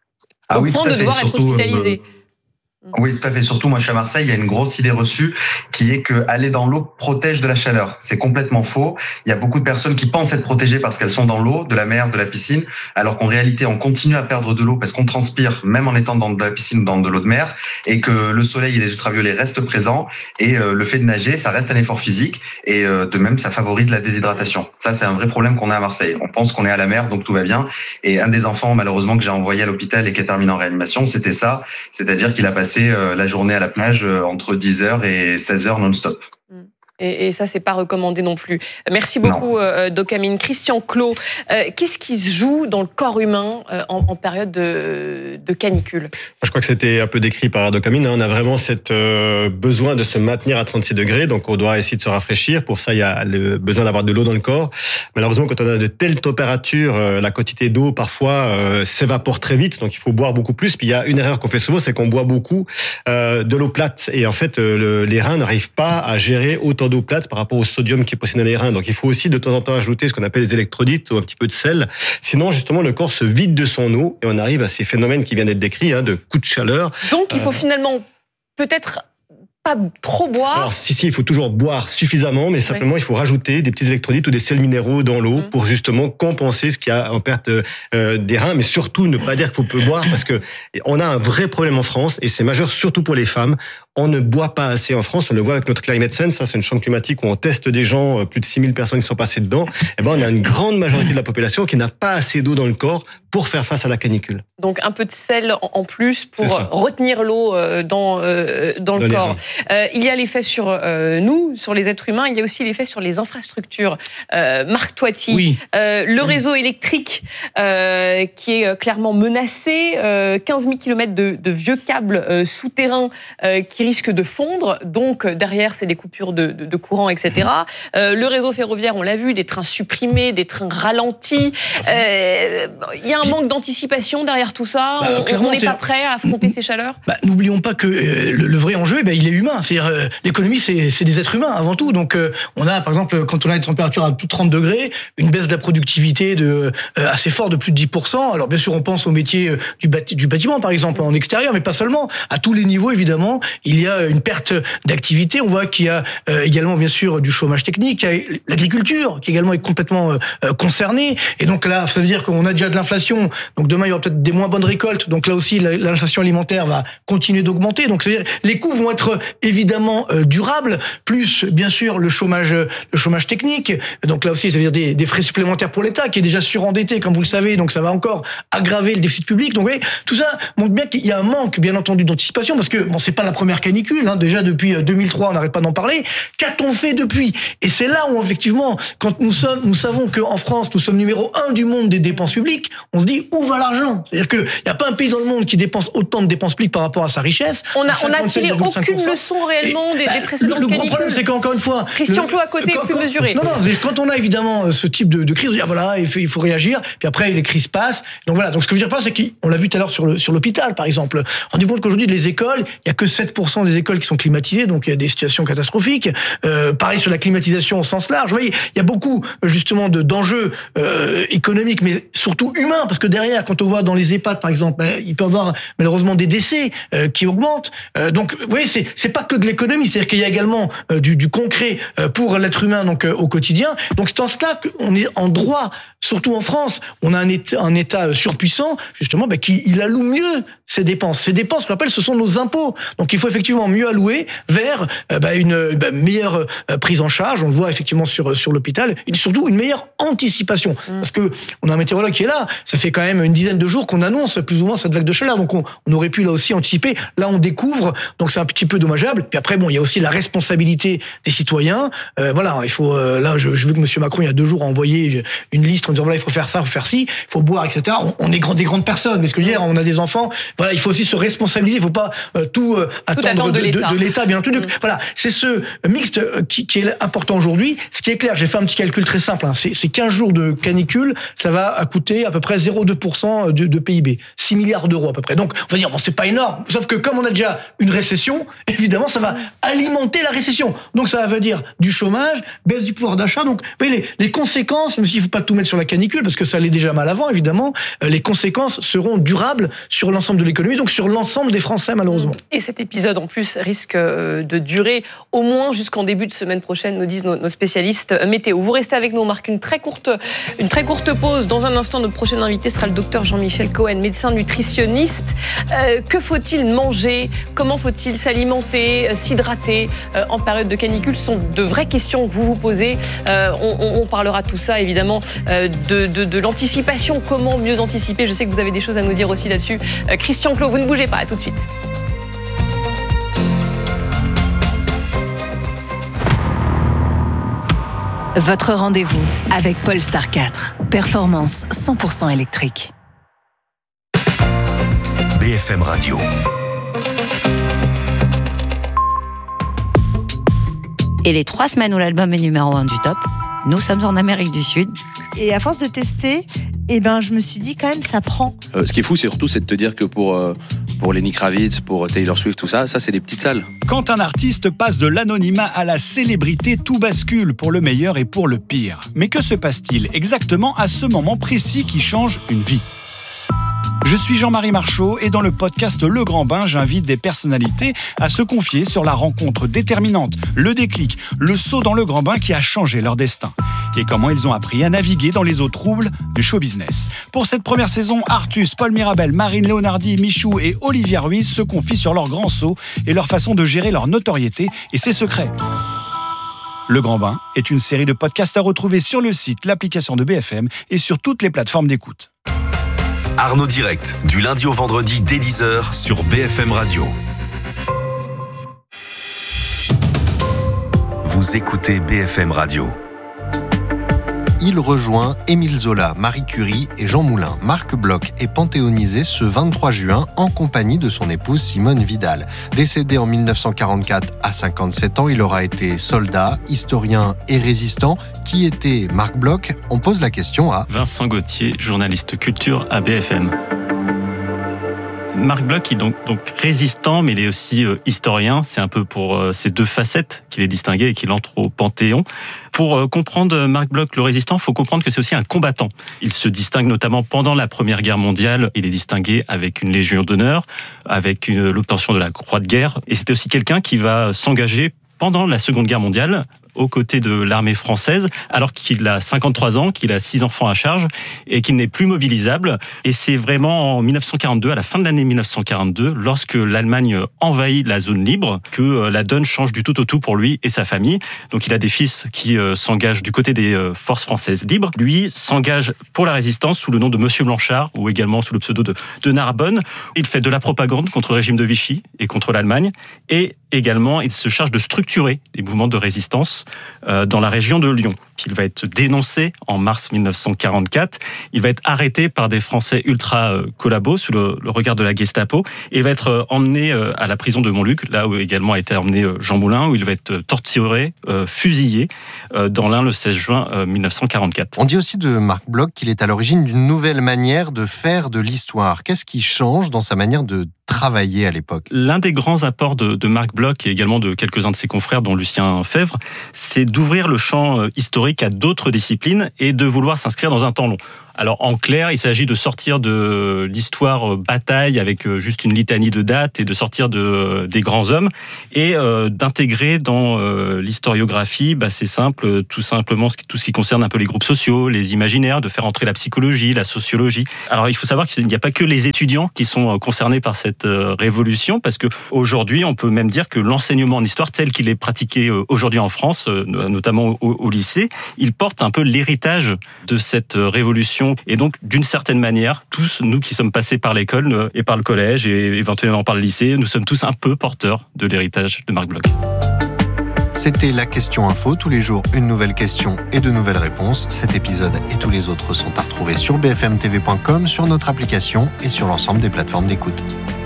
Ah Au oui, point tout à de fait. devoir être Surtout, hospitalisé. Euh, Oui, tout à fait. Surtout, moi, je suis à Marseille, il y a une grosse idée reçue qui est que aller dans l'eau protège de la chaleur. C'est complètement faux. Il y a beaucoup de personnes qui pensent être protégées parce qu'elles sont dans l'eau, de la mer, de la piscine, alors qu'en réalité, on continue à perdre de l'eau parce qu'on transpire, même en étant dans de la piscine ou dans de l'eau de mer, et que le soleil et les ultraviolets restent présents. Et euh, le fait de nager, ça reste un effort physique. Et euh, de même, ça favorise la déshydratation. Ça, c'est un vrai problème qu'on a à Marseille. On pense qu'on est à la mer, donc tout va bien. Et un des enfants, malheureusement, que j'ai envoyé à l'hôpital et qui est terminé en réanimation, c'était ça. C'est-à-dire qu'il a passé euh, la journée à la plage entre dix heures et seize heures non-stop. Et, et ça, c'est pas recommandé non plus. Merci beaucoup, euh, Doc Amine. Christian Clot, euh, qu'est-ce qui se joue dans le corps humain euh, en, en période de, de canicule ? Je crois que c'était un peu décrit par Doc Amine. On a vraiment cette euh, besoin de se maintenir à trente-six degrés, donc on doit essayer de se rafraîchir. Pour ça, il y a le besoin d'avoir de l'eau dans le corps. Malheureusement, quand on a de telles températures, euh, la quantité d'eau parfois euh, s'évapore très vite, donc il faut boire beaucoup plus. Puis il y a une erreur qu'on fait souvent, c'est qu'on boit beaucoup euh, de l'eau plate, et en fait, euh, le, les reins n'arrivent pas à gérer autant d'eau plate par rapport au sodium qui est possible dans les reins. Donc il faut aussi de temps en temps ajouter ce qu'on appelle des électrolytes ou un petit peu de sel. Sinon, justement, le corps se vide de son eau et on arrive à ces phénomènes qui viennent d'être décrits, hein, de coups de chaleur. Donc il faut euh... finalement peut-être pas trop boire. Alors si, si, il faut toujours boire suffisamment, mais simplement oui. il faut rajouter des petits électrolytes ou des sels minéraux dans l'eau mmh. pour justement compenser ce qu'il y a en perte euh, des reins, mais surtout ne pas dire qu'il faut peu boire parce que on a un vrai problème en France et c'est majeur surtout pour les femmes. On ne boit pas assez en France, on le voit avec notre Climate Sense, ça c'est une chambre climatique où on teste des gens, plus de six mille personnes qui sont passées dedans, et ben on a une grande majorité de la population qui n'a pas assez d'eau dans le corps pour faire face à la canicule. Donc un peu de sel en plus pour retenir l'eau dans, euh, dans le dans corps. Euh, il y a l'effet sur euh, nous, sur les êtres humains, il y a aussi l'effet sur les infrastructures. Euh, Marc Toiti, oui. euh, le oui. réseau électrique euh, qui est clairement menacé, euh, quinze mille kilomètres de, de vieux câbles euh, souterrains euh, qui risquent de fondre, donc derrière c'est des coupures de, de, de courant, et cetera. Euh, le réseau ferroviaire, on l'a vu, des trains supprimés, des trains ralentis. Euh, il y a un manque d'anticipation derrière tout ça. Bah, on n'est pas prêt à affronter ces chaleurs. Bah, n'oublions pas que euh, le, le vrai enjeu, eh ben, il est humain. C'est-à-dire, euh, l'économie, c'est, c'est des êtres humains avant tout. Donc, euh, on a, par exemple, quand on a des températures à plus de trente degrés, une baisse de la productivité de, euh, assez forte de plus de dix pour cent. Alors, bien sûr, on pense au métier euh, du, bâti- du bâtiment, par exemple, en extérieur, mais pas seulement. À tous les niveaux, évidemment, il y a une perte d'activité. On voit qu'il y a euh, également, bien sûr, du chômage technique. Il y a l'agriculture, qui également est complètement euh, concernée. Et donc là, ça veut dire qu'on a déjà de l'inflation. Donc demain, il y aura peut-être des moins bonnes récoltes. Donc là aussi, l'inflation alimentaire va continuer d'augmenter. Donc c'est-à-dire, les coûts vont être évidemment euh, durables, plus bien sûr le chômage, le chômage technique. Donc là aussi, ça veut dire des, des frais supplémentaires pour l'État, qui est déjà surendetté, comme vous le savez. Donc ça va encore aggraver le déficit public. Donc vous voyez, tout ça montre bien qu'il y a un manque, bien entendu, d'anticipation, parce que bon, c'est pas la première dernière canicule. Hein. Déjà depuis deux mille trois, on n'arrête pas d'en parler. Qu'a-t-on fait depuis ? Et c'est là où effectivement, quand nous sommes, nous savons qu'en France, nous sommes numéro un du monde des dépenses publiques, on se dit où va l'argent ? C'est-à-dire qu'il n'y a pas un pays dans le monde qui dépense autant de dépenses publiques par rapport à sa richesse. On a, on a tiré aucune leçon réellement des, des précédentes Le, le gros canicules. problème, c'est qu'encore une fois, Christian Clot à côté quand, est plus quand, mesuré. Non, non, quand on a évidemment ce type de, de crise, on dit ah voilà, il faut, il faut réagir. Puis après, les crises passent. Donc voilà. Donc ce que je veux dire pas, c'est qu'on l'a vu tout à l'heure sur le sur l'hôpital, par exemple. Rendez-vous compte qu'aujourd'hui, les écoles, il y a que sept pour cent des écoles qui sont climatisées, donc il y a des situations catastrophiques. Euh, pareil sur la climatisation au sens large. Vous voyez, il y a beaucoup justement de d'enjeux euh, économiques, mais surtout humains, parce que derrière, quand on voit dans les EHPAD, par exemple, ben, il peut y avoir malheureusement des décès euh, qui augmentent. Euh, donc, vous voyez, c'est c'est pas que de l'économie, c'est-à-dire qu'il y a également euh, du, du concret euh, pour l'être humain, donc euh, au quotidien. Donc c'est en cela qu'on est en droit, surtout en France, on a un État, un État surpuissant, justement, ben, qui il alloue mieux ses dépenses. Ces dépenses, je rappelle, ce sont nos impôts. Donc il faut effectivement mieux allouer vers euh, ben, une ben, meilleure euh, prise en charge. On le voit effectivement sur sur l'hôpital, et surtout une meilleure anticipation. Mmh. Parce que on a un météorologue qui est là. Ça fait quand même une dizaine de jours qu'on annonce plus ou moins cette vague de chaleur. Donc on, on aurait pu là aussi anticiper. Là on découvre. Donc c'est un petit peu dommageable. Puis après bon, il y a aussi la responsabilité des citoyens. Euh, voilà, il faut euh, là je, je veux que Monsieur Macron il y a deux jours a envoyé une liste en disant voilà il faut faire ça, il faut faire ci, il faut boire, et cetera. On, on est grand, des grandes personnes, mais ce que je veux dire, on a des enfants. Voilà, il faut aussi se responsabiliser. Il faut pas euh, tout, euh, tout attendre de, de, de, de l'État, bien entendu. Mmh. Voilà, c'est ce mixte qui, qui est important aujourd'hui. Ce qui est clair, j'ai fait un petit calcul très simple. Hein. C'est, c'est quinze jours de canicule, ça va coûter à peu près zéro virgule deux pour cent de, de P I B, six milliards d'euros à peu près. Donc on va dire bon c'est pas énorme. Sauf que comme on a déjà une récession, évidemment ça va alimenter la récession. Donc ça veut dire du chômage, baisse du pouvoir d'achat. Donc vous voyez, les, les conséquences, même s'il faut pas tout mettre sur la canicule parce que ça allait déjà mal avant évidemment, euh, les conséquences seront durables sur l'ensemble de l'économie, donc sur l'ensemble des Français malheureusement. Et cet épisode en plus risque de durer au moins jusqu'en début de semaine prochaine, nous disent nos, nos spécialistes météo. Vous restez avec nous, on marque une très courte, une très courte pause. Dans un instant, notre prochain invité sera le docteur Jean-Michel Cohen, médecin nutritionniste. Euh, que faut-il manger ? Comment faut-il s'alimenter, s'hydrater euh, en période de canicule ? Ce sont de vraies questions que vous vous posez. Euh, on, on, on parlera tout ça évidemment euh, de, de, de l'anticipation. Comment mieux anticiper ? Je sais que vous avez des choses à nous dire aussi là-dessus. Euh, Christian Clot, vous ne bougez pas, à tout de suite. Votre rendez-vous avec Polestar quatre. Performance cent pour cent électrique. B F M Radio. Et les trois semaines où l'album est numéro un du top, nous sommes en Amérique du Sud. Et à force de tester, eh ben, je me suis dit quand même, ça prend. Euh, ce qui est fou, c'est surtout c'est de te dire que pour, euh, pour Lenny Kravitz, pour Taylor Swift, tout ça, ça c'est des petites salles. Quand un artiste passe de l'anonymat à la célébrité, tout bascule pour le meilleur et pour le pire. Mais que se passe-t-il exactement à ce moment précis qui change une vie ? Je suis Jean-Marie Marchaud et dans le podcast Le Grand Bain, j'invite des personnalités à se confier sur la rencontre déterminante, le déclic, le saut dans le grand bain qui a changé leur destin. Et comment ils ont appris à naviguer dans les eaux troubles du show business. Pour cette première saison, Artus, Paul Mirabel, Marine Leonardi, Michou et Olivia Ruiz se confient sur leur grand saut et leur façon de gérer leur notoriété et ses secrets. Le Grand Bain est une série de podcasts à retrouver sur le site, l'application de B F M et sur toutes les plateformes d'écoute. Arnaud Direct, du lundi au vendredi dès dix heures sur B F M Radio. Vous écoutez B F M Radio. Il rejoint Émile Zola, Marie Curie et Jean Moulin. Marc Bloch est panthéonisé ce vingt-trois juin en compagnie de son épouse Simone Vidal. Décédé en mille neuf cent quarante-quatre à cinquante-sept ans, il aura été soldat, historien et résistant. Qui était Marc Bloch ? On pose la question à Vincent Gauthier, journaliste culture à B F M. Marc Bloch est donc, donc résistant, mais il est aussi euh, historien. C'est un peu pour euh, ces deux facettes qu'il est distingué et qu'il entre au Panthéon. Pour euh, comprendre Marc Bloch, le résistant, il faut comprendre que c'est aussi un combattant. Il se distingue notamment pendant la Première Guerre mondiale. Il est distingué avec une Légion d'honneur, avec une, l'obtention de la Croix de guerre. Et c'était aussi quelqu'un qui va s'engager pendant la Seconde Guerre mondiale, aux côtés de l'armée française, alors qu'il a cinquante-trois ans, qu'il a six enfants à charge et qu'il n'est plus mobilisable. Et c'est vraiment en dix-neuf cent quarante-deux, à la fin de l'année dix-neuf cent quarante-deux, lorsque l'Allemagne envahit la zone libre, que la donne change du tout au tout pour lui et sa famille. Donc il a des fils qui euh, s'engagent du côté des euh, forces françaises libres. Lui s'engage pour la résistance sous le nom de Monsieur Blanchard, ou également sous le pseudo de, de Narbonne. Il fait de la propagande contre le régime de Vichy et contre l'Allemagne. Et également, il se charge de structurer les mouvements de résistance euh, dans la région de Lyon. Il va être dénoncé en mars dix-neuf cent quarante-quatre. Il va être arrêté par des Français ultra-collabos sous le, le regard de la Gestapo. Et il va être euh, emmené euh, à la prison de Montluc, là où également a été emmené euh, Jean Moulin, où il va être torturé, euh, fusillé euh, dans l'Ain le seize juin euh, dix-neuf cent quarante-quatre. On dit aussi de Marc Bloch qu'il est à l'origine d'une nouvelle manière de faire de l'histoire. Qu'est-ce qui change dans sa manière de travailler à l'époque? L'un des grands apports de, de Marc Bloch et également de quelques-uns de ses confrères, dont Lucien Febvre, c'est d'ouvrir le champ historique à d'autres disciplines et de vouloir s'inscrire dans un temps long. Alors en clair, il s'agit de sortir de l'histoire bataille avec juste une litanie de dates et de sortir de, des grands hommes et euh, d'intégrer dans euh, l'historiographie, bah, c'est simple, tout simplement tout ce qui concerne un peu les groupes sociaux, les imaginaires, de faire entrer la psychologie, la sociologie. Alors il faut savoir qu'il n'y a pas que les étudiants qui sont concernés par cette euh, révolution, parce qu'aujourd'hui on peut même dire que l'enseignement en histoire tel qu'il est pratiqué aujourd'hui en France, euh, notamment au, au lycée, il porte un peu l'héritage de cette révolution. Et donc, d'une certaine manière, tous nous qui sommes passés par l'école et par le collège et éventuellement par le lycée, nous sommes tous un peu porteurs de l'héritage de Marc Bloch. C'était la question info. Tous les jours, une nouvelle question et de nouvelles réponses. Cet épisode et tous les autres sont à retrouver sur b f m t v point com, sur notre application et sur l'ensemble des plateformes d'écoute.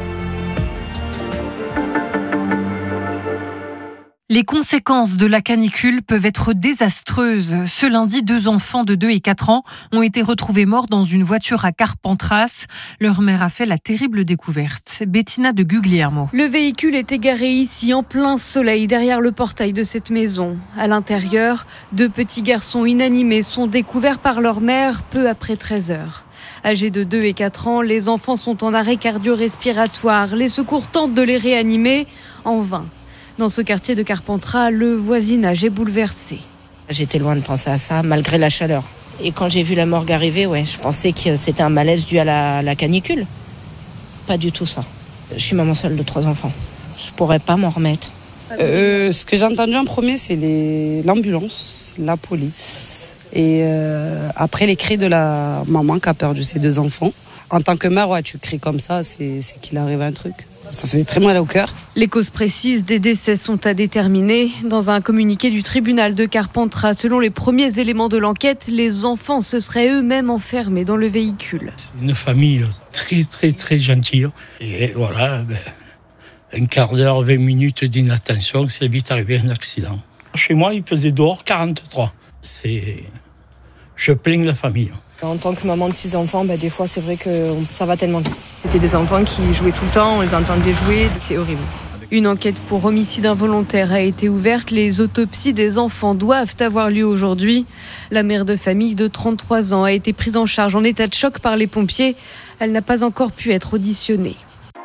Les conséquences de la canicule peuvent être désastreuses. Ce lundi, deux enfants de deux et quatre ans ont été retrouvés morts dans une voiture à Carpentras. Leur mère a fait la terrible découverte. Bettina de Guglielmo. Le véhicule est égaré ici en plein soleil derrière le portail de cette maison. À l'intérieur, deux petits garçons inanimés sont découverts par leur mère peu après treize heures. Âgés de deux et quatre ans, les enfants sont en arrêt cardio-respiratoire. Les secours tentent de les réanimer en vain. Dans ce quartier de Carpentras, le voisinage est bouleversé. J'étais loin de penser à ça, malgré la chaleur. Et quand j'ai vu la morgue arriver, ouais, je pensais que c'était un malaise dû à la, la canicule. Pas du tout ça. Je suis maman seule de trois enfants. Je pourrais pas m'en remettre. Euh, ce que j'ai entendu en premier, c'est les, l'ambulance, la police. Et euh, après, les cris de la maman qui a perdu ses deux enfants. En tant que mère, ouais, tu cries comme ça, c'est, c'est qu'il arrive un truc. Ça faisait très mal au cœur. Les causes précises des décès sont à déterminer. Dans un communiqué du tribunal de Carpentras, selon les premiers éléments de l'enquête, les enfants se seraient eux-mêmes enfermés dans le véhicule. C'est une famille très, très, très gentille. Et voilà, ben, un quart d'heure, vingt minutes d'inattention, c'est vite arrivé un accident. Chez moi, il faisait dehors quarante-trois. C'est... Je plains la famille. En tant que maman de six enfants, bah, des fois, c'est vrai que ça va tellement vite. C'était des enfants qui jouaient tout le temps, on les entendait jouer, c'est horrible. Une enquête pour homicide involontaire a été ouverte. Les autopsies des enfants doivent avoir lieu aujourd'hui. La mère de famille de trente-trois ans a été prise en charge en état de choc par les pompiers. Elle n'a pas encore pu être auditionnée.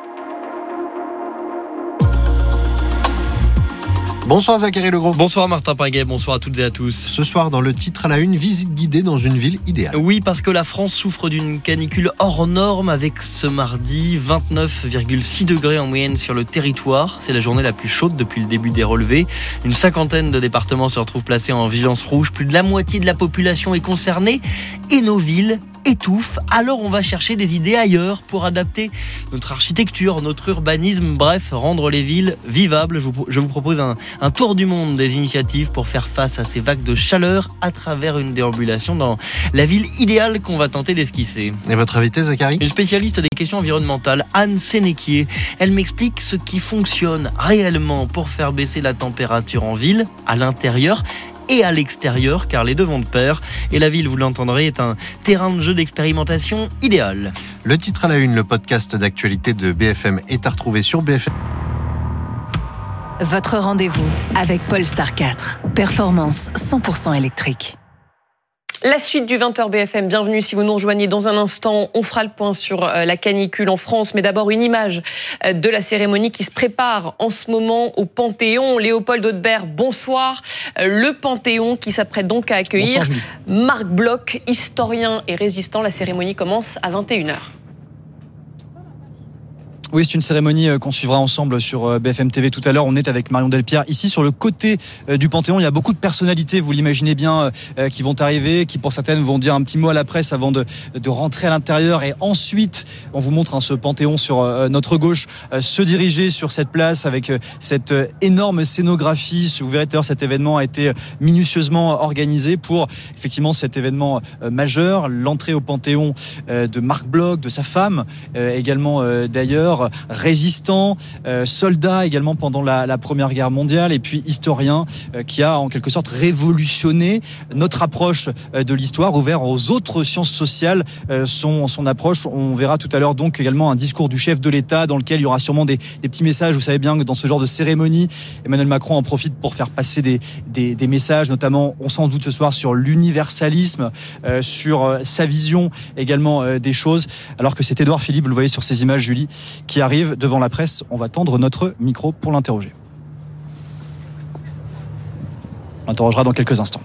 Bonsoir Zachary Legros. Bonsoir Martin Pinguet, bonsoir à toutes et à tous. Ce soir dans le titre à la une, visite guidée dans une ville idéale. Oui, parce que la France souffre d'une canicule hors norme avec ce mardi vingt-neuf virgule six degrés en moyenne sur le territoire. C'est la journée la plus chaude depuis le début des relevés. Une cinquantaine de départements se retrouvent placés en vigilance rouge. Plus de la moitié de la population est concernée et nos villes étouffent. Alors on va chercher des idées ailleurs pour adapter notre architecture, notre urbanisme, bref, rendre les villes vivables. Je vous, je vous propose un, un tour du monde des initiatives pour faire face à ces vagues de chaleur à travers une déambulation dans la ville idéale qu'on va tenter d'esquisser. Et votre invité, Zachary ? Une spécialiste des questions environnementales, Anne Sénéquier. Elle m'explique ce qui fonctionne réellement pour faire baisser la température en ville, à l'intérieur et à l'extérieur, car les deux vont de pair. Et la ville, vous l'entendrez, est un terrain de jeu d'expérimentation idéal. Le titre à la une, le podcast d'actualité de B F M est à retrouver sur B F M. Votre rendez-vous avec Polestar quatre. Performance cent pour cent électrique. La suite du vingt heures B F M, bienvenue si vous nous rejoignez dans un instant. On fera le point sur la canicule en France, mais d'abord une image de la cérémonie qui se prépare en ce moment au Panthéon. Léopold Haudebert, bonsoir. Le Panthéon qui s'apprête donc à accueillir bonsoir, Marc Bloch, historien et résistant. La cérémonie commence à vingt et une heures. Oui, c'est une cérémonie qu'on suivra ensemble sur B F M T V tout à l'heure. On est avec Marion Delpierre. Ici, sur le côté du Panthéon, il y a beaucoup de personnalités, vous l'imaginez bien, qui vont arriver, qui pour certaines vont dire un petit mot à la presse avant de, de rentrer à l'intérieur. Et ensuite, on vous montre hein, ce Panthéon sur notre gauche se diriger sur cette place avec cette énorme scénographie. Vous verrez d'ailleurs, cet événement a été minutieusement organisé pour effectivement cet événement majeur, l'entrée au Panthéon de Marc Bloch, de sa femme, également d'ailleurs, résistant, euh, soldat également pendant la, la Première Guerre mondiale et puis historien euh, qui a en quelque sorte révolutionné notre approche euh, de l'histoire, ouvert aux autres sciences sociales euh, son, son approche. On verra tout à l'heure donc également un discours du chef de l'État dans lequel il y aura sûrement des, des petits messages. Vous savez bien que dans ce genre de cérémonie, Emmanuel Macron en profite pour faire passer des, des, des messages, notamment on s'en doute ce soir sur l'universalisme, euh, sur euh, sa vision également euh, des choses, alors que c'est Édouard Philippe, vous le voyez sur ces images Julie, qui arrive devant la presse. On va tendre notre micro pour l'interroger. On l'interrogera dans quelques instants.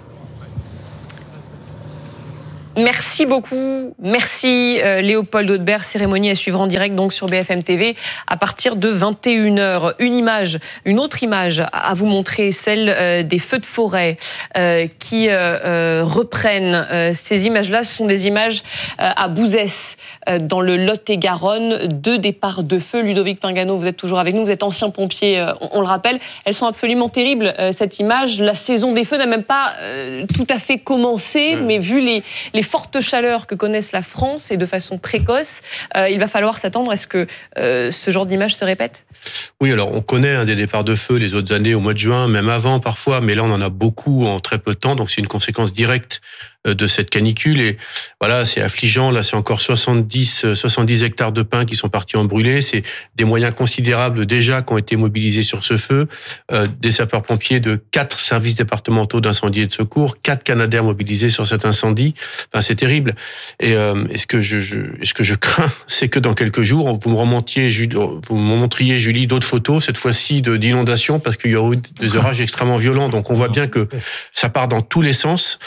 Merci beaucoup. Merci euh, Léopold Haudebert. Cérémonie à suivre en direct donc sur B F M T V à partir de vingt et une heures. Une image, une autre image à vous montrer, celle euh, des feux de forêt euh, qui euh, euh, reprennent. Euh, ces images-là, ce sont des images euh, à Bouzès, euh, dans le Lot-et-Garonne. Deux départs de feu. Ludovic Pingano, vous êtes toujours avec nous. Vous êtes ancien pompier, euh, on, on le rappelle. Elles sont absolument terribles, euh, cette image. La saison des feux n'a même pas euh, tout à fait commencé, mmh. mais vu les, les fortes chaleurs que connaissent la France et de façon précoce, euh, il va falloir s'attendre à ce que euh, ce genre d'image se répète. Oui, alors on connaît hein, des départs de feu les autres années au mois de juin, même avant parfois, mais là on en a beaucoup en très peu de temps, donc c'est une conséquence directe de cette canicule et voilà, c'est affligeant. Là, c'est encore soixante-dix, soixante-dix hectares de pins qui sont partis en brûlés. C'est des moyens considérables déjà qui ont été mobilisés sur ce feu. Euh, des sapeurs-pompiers de quatre services départementaux d'incendie et de secours, quatre Canadair mobilisés sur cet incendie. Enfin, c'est terrible. Et, euh, et ce que je, je, ce que je crains, c'est que dans quelques jours, vous me remontiez, vous me montriez, Julie, d'autres photos, cette fois-ci de, d'inondations, parce qu'il y a eu des orages extrêmement violents. Donc, on voit bien que ça part dans tous les sens.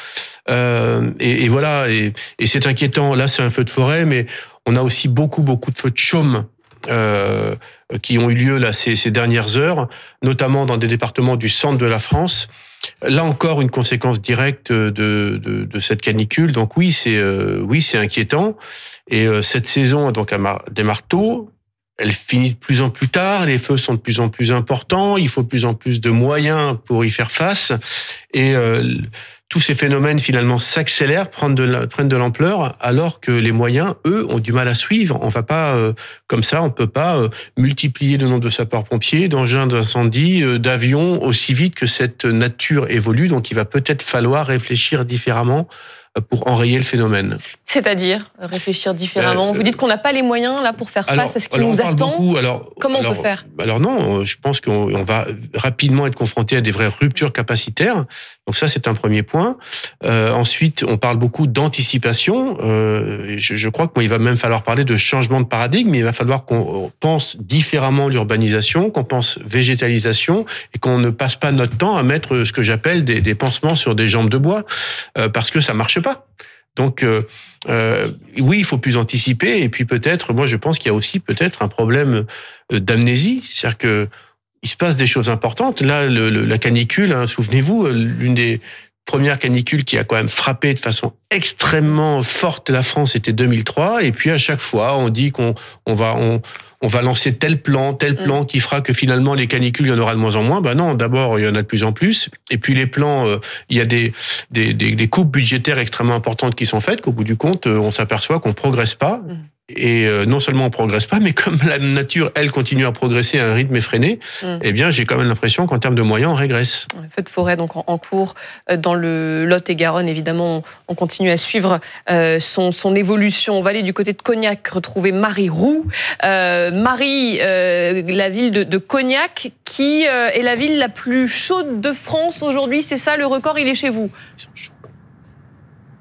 Euh, et, et voilà, et, et c'est inquiétant. Là, c'est un feu de forêt, mais on a aussi beaucoup, beaucoup de feux de chaume euh, qui ont eu lieu là ces, ces dernières heures, notamment dans des départements du centre de la France. Là encore, une conséquence directe de, de, de cette canicule. Donc oui, c'est euh, oui, c'est inquiétant. Et euh, cette saison donc démarre tôt. Elle finit de plus en plus tard, les feux sont de plus en plus importants, il faut de plus en plus de moyens pour y faire face. Et euh, tous ces phénomènes finalement s'accélèrent, prennent de, la, prennent de l'ampleur, alors que les moyens, eux, ont du mal à suivre. On va pas, euh, comme ça, on peut pas euh, multiplier le nombre de sapeurs-pompiers, d'engins d'incendie, euh, d'avions, aussi vite que cette nature évolue. Donc il va peut-être falloir réfléchir différemment pour enrayer le phénomène. C'est-à-dire réfléchir différemment. Euh, Vous dites qu'on n'a pas les moyens là pour faire alors, face à ce qui alors nous on parle attend. Beaucoup, alors, Comment alors, on peut faire? Alors non, je pense qu'on on va rapidement être confronté à des vraies ruptures capacitaires. Donc ça, c'est un premier point. Euh, ensuite, on parle beaucoup d'anticipation. Euh, je, je crois qu'il va même falloir parler de changement de paradigme. Il va falloir qu'on pense différemment l'urbanisation, qu'on pense végétalisation et qu'on ne passe pas notre temps à mettre ce que j'appelle des, des pansements sur des jambes de bois, euh, parce que ça marche pas. Donc, euh, euh, oui, il faut plus anticiper. Et puis peut-être, moi, je pense qu'il y a aussi peut-être un problème d'amnésie. C'est-à-dire que il se passe des choses importantes. Là, le, le, la canicule, hein, souvenez-vous, l'une des premières canicules qui a quand même frappé de façon extrêmement forte la France, c'était deux mille trois. Et puis à chaque fois, on dit qu'on on va on, on va lancer tel plan, tel plan mmh. qui fera que finalement les canicules, il y en aura de moins en moins. Ben non, d'abord il y en a de plus en plus. Et puis les plans, euh, il y a des, des des des coupes budgétaires extrêmement importantes qui sont faites. Qu'au bout du compte, on s'aperçoit qu'on progresse pas. Mmh. Et euh, non seulement on progresse pas, mais comme la nature, elle, continue à progresser à un rythme effréné, mmh. eh bien, j'ai quand même l'impression qu'en termes de moyens, on régresse. Feu de forêt, donc en, en cours dans le Lot-et-Garonne, évidemment, on continue à suivre euh, son, son évolution. On va aller du côté de Cognac, retrouver Marie Roux. Euh, Marie, euh, la ville de, de Cognac, qui euh, est la ville la plus chaude de France aujourd'hui, c'est ça, le record, il est chez vous?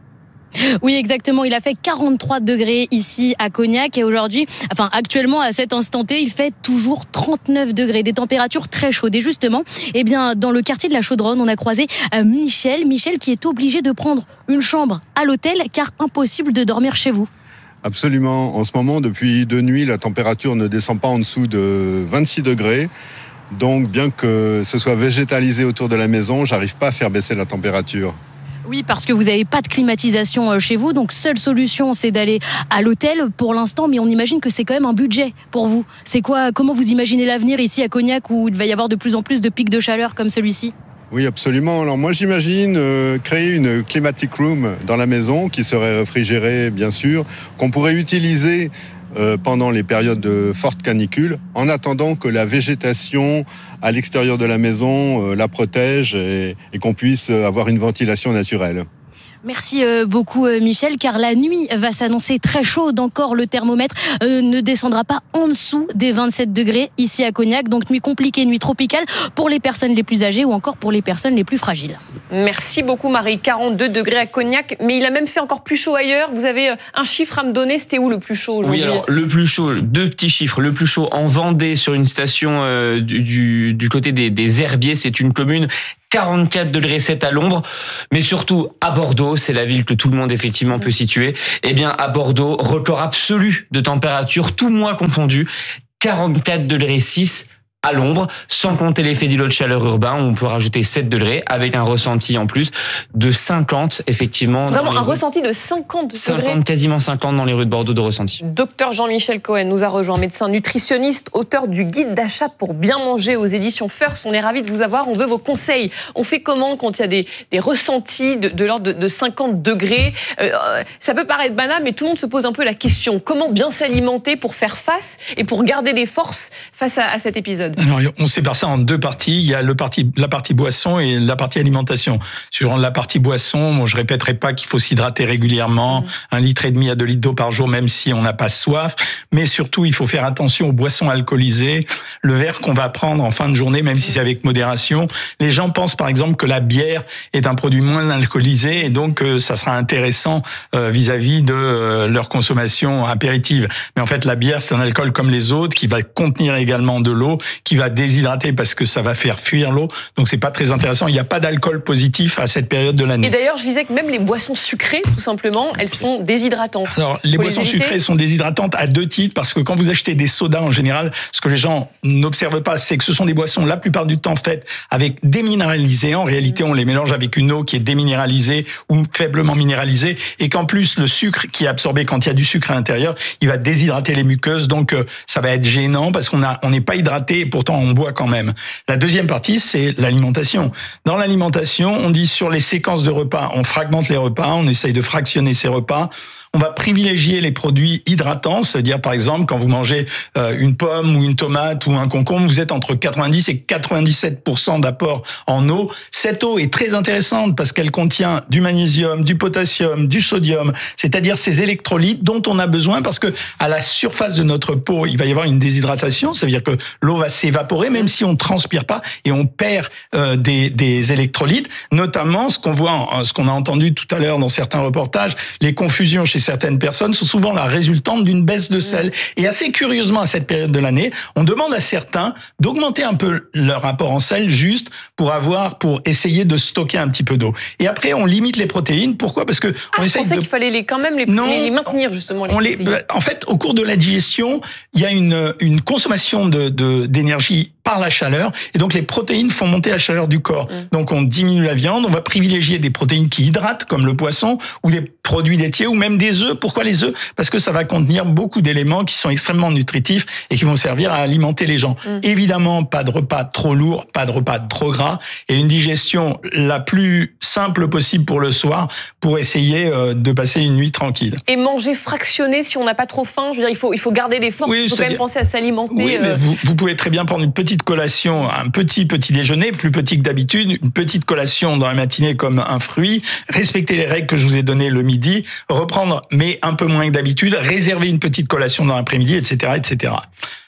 Oui, exactement. Il a fait quarante-trois degrés ici à Cognac et aujourd'hui, enfin actuellement à cet instant T, il fait toujours trente-neuf degrés, des températures très chaudes. Et justement, eh bien, dans le quartier de la Chaudronne, on a croisé Michel, Michel qui est obligé de prendre une chambre à l'hôtel car impossible de dormir chez vous. Absolument. En ce moment, depuis deux nuits, la température ne descend pas en dessous de vingt-six degrés. Donc, bien que ce soit végétalisé autour de la maison, j'arrive pas à faire baisser la température. Oui, parce que vous n'avez pas de climatisation chez vous, donc seule solution, c'est d'aller à l'hôtel pour l'instant, mais on imagine que c'est quand même un budget pour vous. C'est quoi, comment vous imaginez l'avenir ici à Cognac où il va y avoir de plus en plus de pics de chaleur comme celui-ci ? Oui, absolument. Alors moi, j'imagine euh, créer une climatic room dans la maison qui serait réfrigérée, bien sûr, qu'on pourrait utiliser euh, pendant les périodes de forte canicule, en attendant que la végétation à l'extérieur de la maison euh, la protège et, et qu'on puisse avoir une ventilation naturelle. Merci beaucoup Michel, car la nuit va s'annoncer très chaude encore. Le thermomètre euh, ne descendra pas en dessous des vingt-sept degrés ici à Cognac. Donc nuit compliquée, nuit tropicale pour les personnes les plus âgées ou encore pour les personnes les plus fragiles. Merci beaucoup Marie, quarante-deux degrés à Cognac, mais il a même fait encore plus chaud ailleurs. Vous avez un chiffre à me donner, c'était où le plus chaud aujourd'hui ? Oui, alors le plus chaud, deux petits chiffres. Le plus chaud en Vendée sur une station euh, du, du côté des, des Herbiers, c'est une commune. quarante-quatre degrés sept à l'ombre, mais surtout à Bordeaux, c'est la ville que tout le monde effectivement peut situer. Eh bien, à Bordeaux, record absolu de température, tout mois confondu, quarante-quatre degrés six à l'ombre, sans compter l'effet d'îlot de chaleur urbain, où on peut rajouter sept degrés, avec un ressenti en plus de cinquante, effectivement. Vraiment un rues. Ressenti de cinquante degrés. cinquante, quasiment cinquante dans les rues de Bordeaux de ressenti. Docteur Jean-Michel Cohen nous a rejoint, médecin nutritionniste, auteur du guide d'achat pour bien manger aux éditions First. On est ravis de vous avoir, on veut vos conseils. On fait comment quand il y a des, des ressentis de, de l'ordre de, de cinquante degrés euh, Ça peut paraître banal, mais tout le monde se pose un peu la question. Comment bien s'alimenter pour faire face et pour garder des forces face à, à cet épisode ? Alors, on sépare ça en deux parties. Il y a le parti, la partie boisson et la partie alimentation. Sur la partie boisson, bon, je répéterai pas qu'il faut s'hydrater régulièrement, mmh. un litre et demi à deux litres d'eau par jour, même si on n'a pas soif. Mais surtout, il faut faire attention aux boissons alcoolisées. Le verre qu'on va prendre en fin de journée, même si c'est avec modération. Les gens pensent par exemple que la bière est un produit moins alcoolisé et donc euh, ça sera intéressant euh, vis-à-vis de euh, leur consommation apéritive. Mais en fait, la bière, c'est un alcool comme les autres qui va contenir également de l'eau, qui va déshydrater parce que ça va faire fuir l'eau. Donc c'est pas très intéressant. Il n'y a pas d'alcool positif à cette période de l'année. Et d'ailleurs, je disais que même les boissons sucrées, tout simplement, elles sont déshydratantes. Alors les Faut boissons les sucrées sont déshydratantes à deux titres parce que quand vous achetez des sodas en général, ce que les gens n'observent pas, c'est que ce sont des boissons la plupart du temps faites avec déminéralisées. En réalité, on les mélange avec une eau qui est déminéralisée ou faiblement minéralisée et qu'en plus le sucre qui est absorbé quand il y a du sucre à l'intérieur, il va déshydrater les muqueuses. Donc ça va être gênant parce qu'on a on n'est pas hydraté. Pourtant, on boit quand même. La deuxième partie, c'est l'alimentation. Dans l'alimentation, on dit sur les séquences de repas, on fragmente les repas, on essaye de fractionner ces repas. On va privilégier les produits hydratants, c'est-à-dire par exemple quand vous mangez une pomme ou une tomate ou un concombre, vous êtes entre quatre-vingt-dix et quatre-vingt-dix-sept pour cent d'apport en eau. Cette eau est très intéressante parce qu'elle contient du magnésium, du potassium, du sodium, c'est-à-dire ces électrolytes dont on a besoin parce que à la surface de notre peau, il va y avoir une déshydratation, ça veut dire que l'eau va s'évaporer même si on ne transpire pas et on perd euh, des, des électrolytes, notamment ce qu'on voit, ce qu'on a entendu tout à l'heure dans certains reportages, les confusions chez certaines personnes sont souvent la résultante d'une baisse de sel. Et assez curieusement, à cette période de l'année, on demande à certains d'augmenter un peu leur rapport en sel juste pour avoir, pour essayer de stocker un petit peu d'eau. Et après, on limite les protéines. Pourquoi ? Parce que ah, on je essaye pensais de... qu'il fallait les, quand même les, non, les, les maintenir justement. Les on les, en fait, au cours de la digestion, il y a une, une consommation de, de, d'énergie par la chaleur, et donc les protéines font monter la chaleur du corps. Mmh. Donc on diminue la viande, on va privilégier des protéines qui hydratent, comme le poisson, ou des produits laitiers, ou même des œufs. Pourquoi les œufs ? Parce que ça va contenir beaucoup d'éléments qui sont extrêmement nutritifs et qui vont servir à alimenter les gens. Mmh. Évidemment, pas de repas trop lourd, pas de repas trop gras, et une digestion la plus simple possible pour le soir, pour essayer de passer une nuit tranquille. Et manger fractionné si on n'a pas trop faim, je veux dire, il faut, il faut garder des forces, oui, il faut quand même penser à s'alimenter. Oui, euh... mais vous, vous pouvez très bien prendre une petite collation, un petit petit déjeuner, plus petit que d'habitude, une petite collation dans la matinée comme un fruit, respecter les règles que je vous ai données le midi, reprendre mais un peu moins que d'habitude, réserver une petite collation dans l'après-midi, et cetera, et cetera.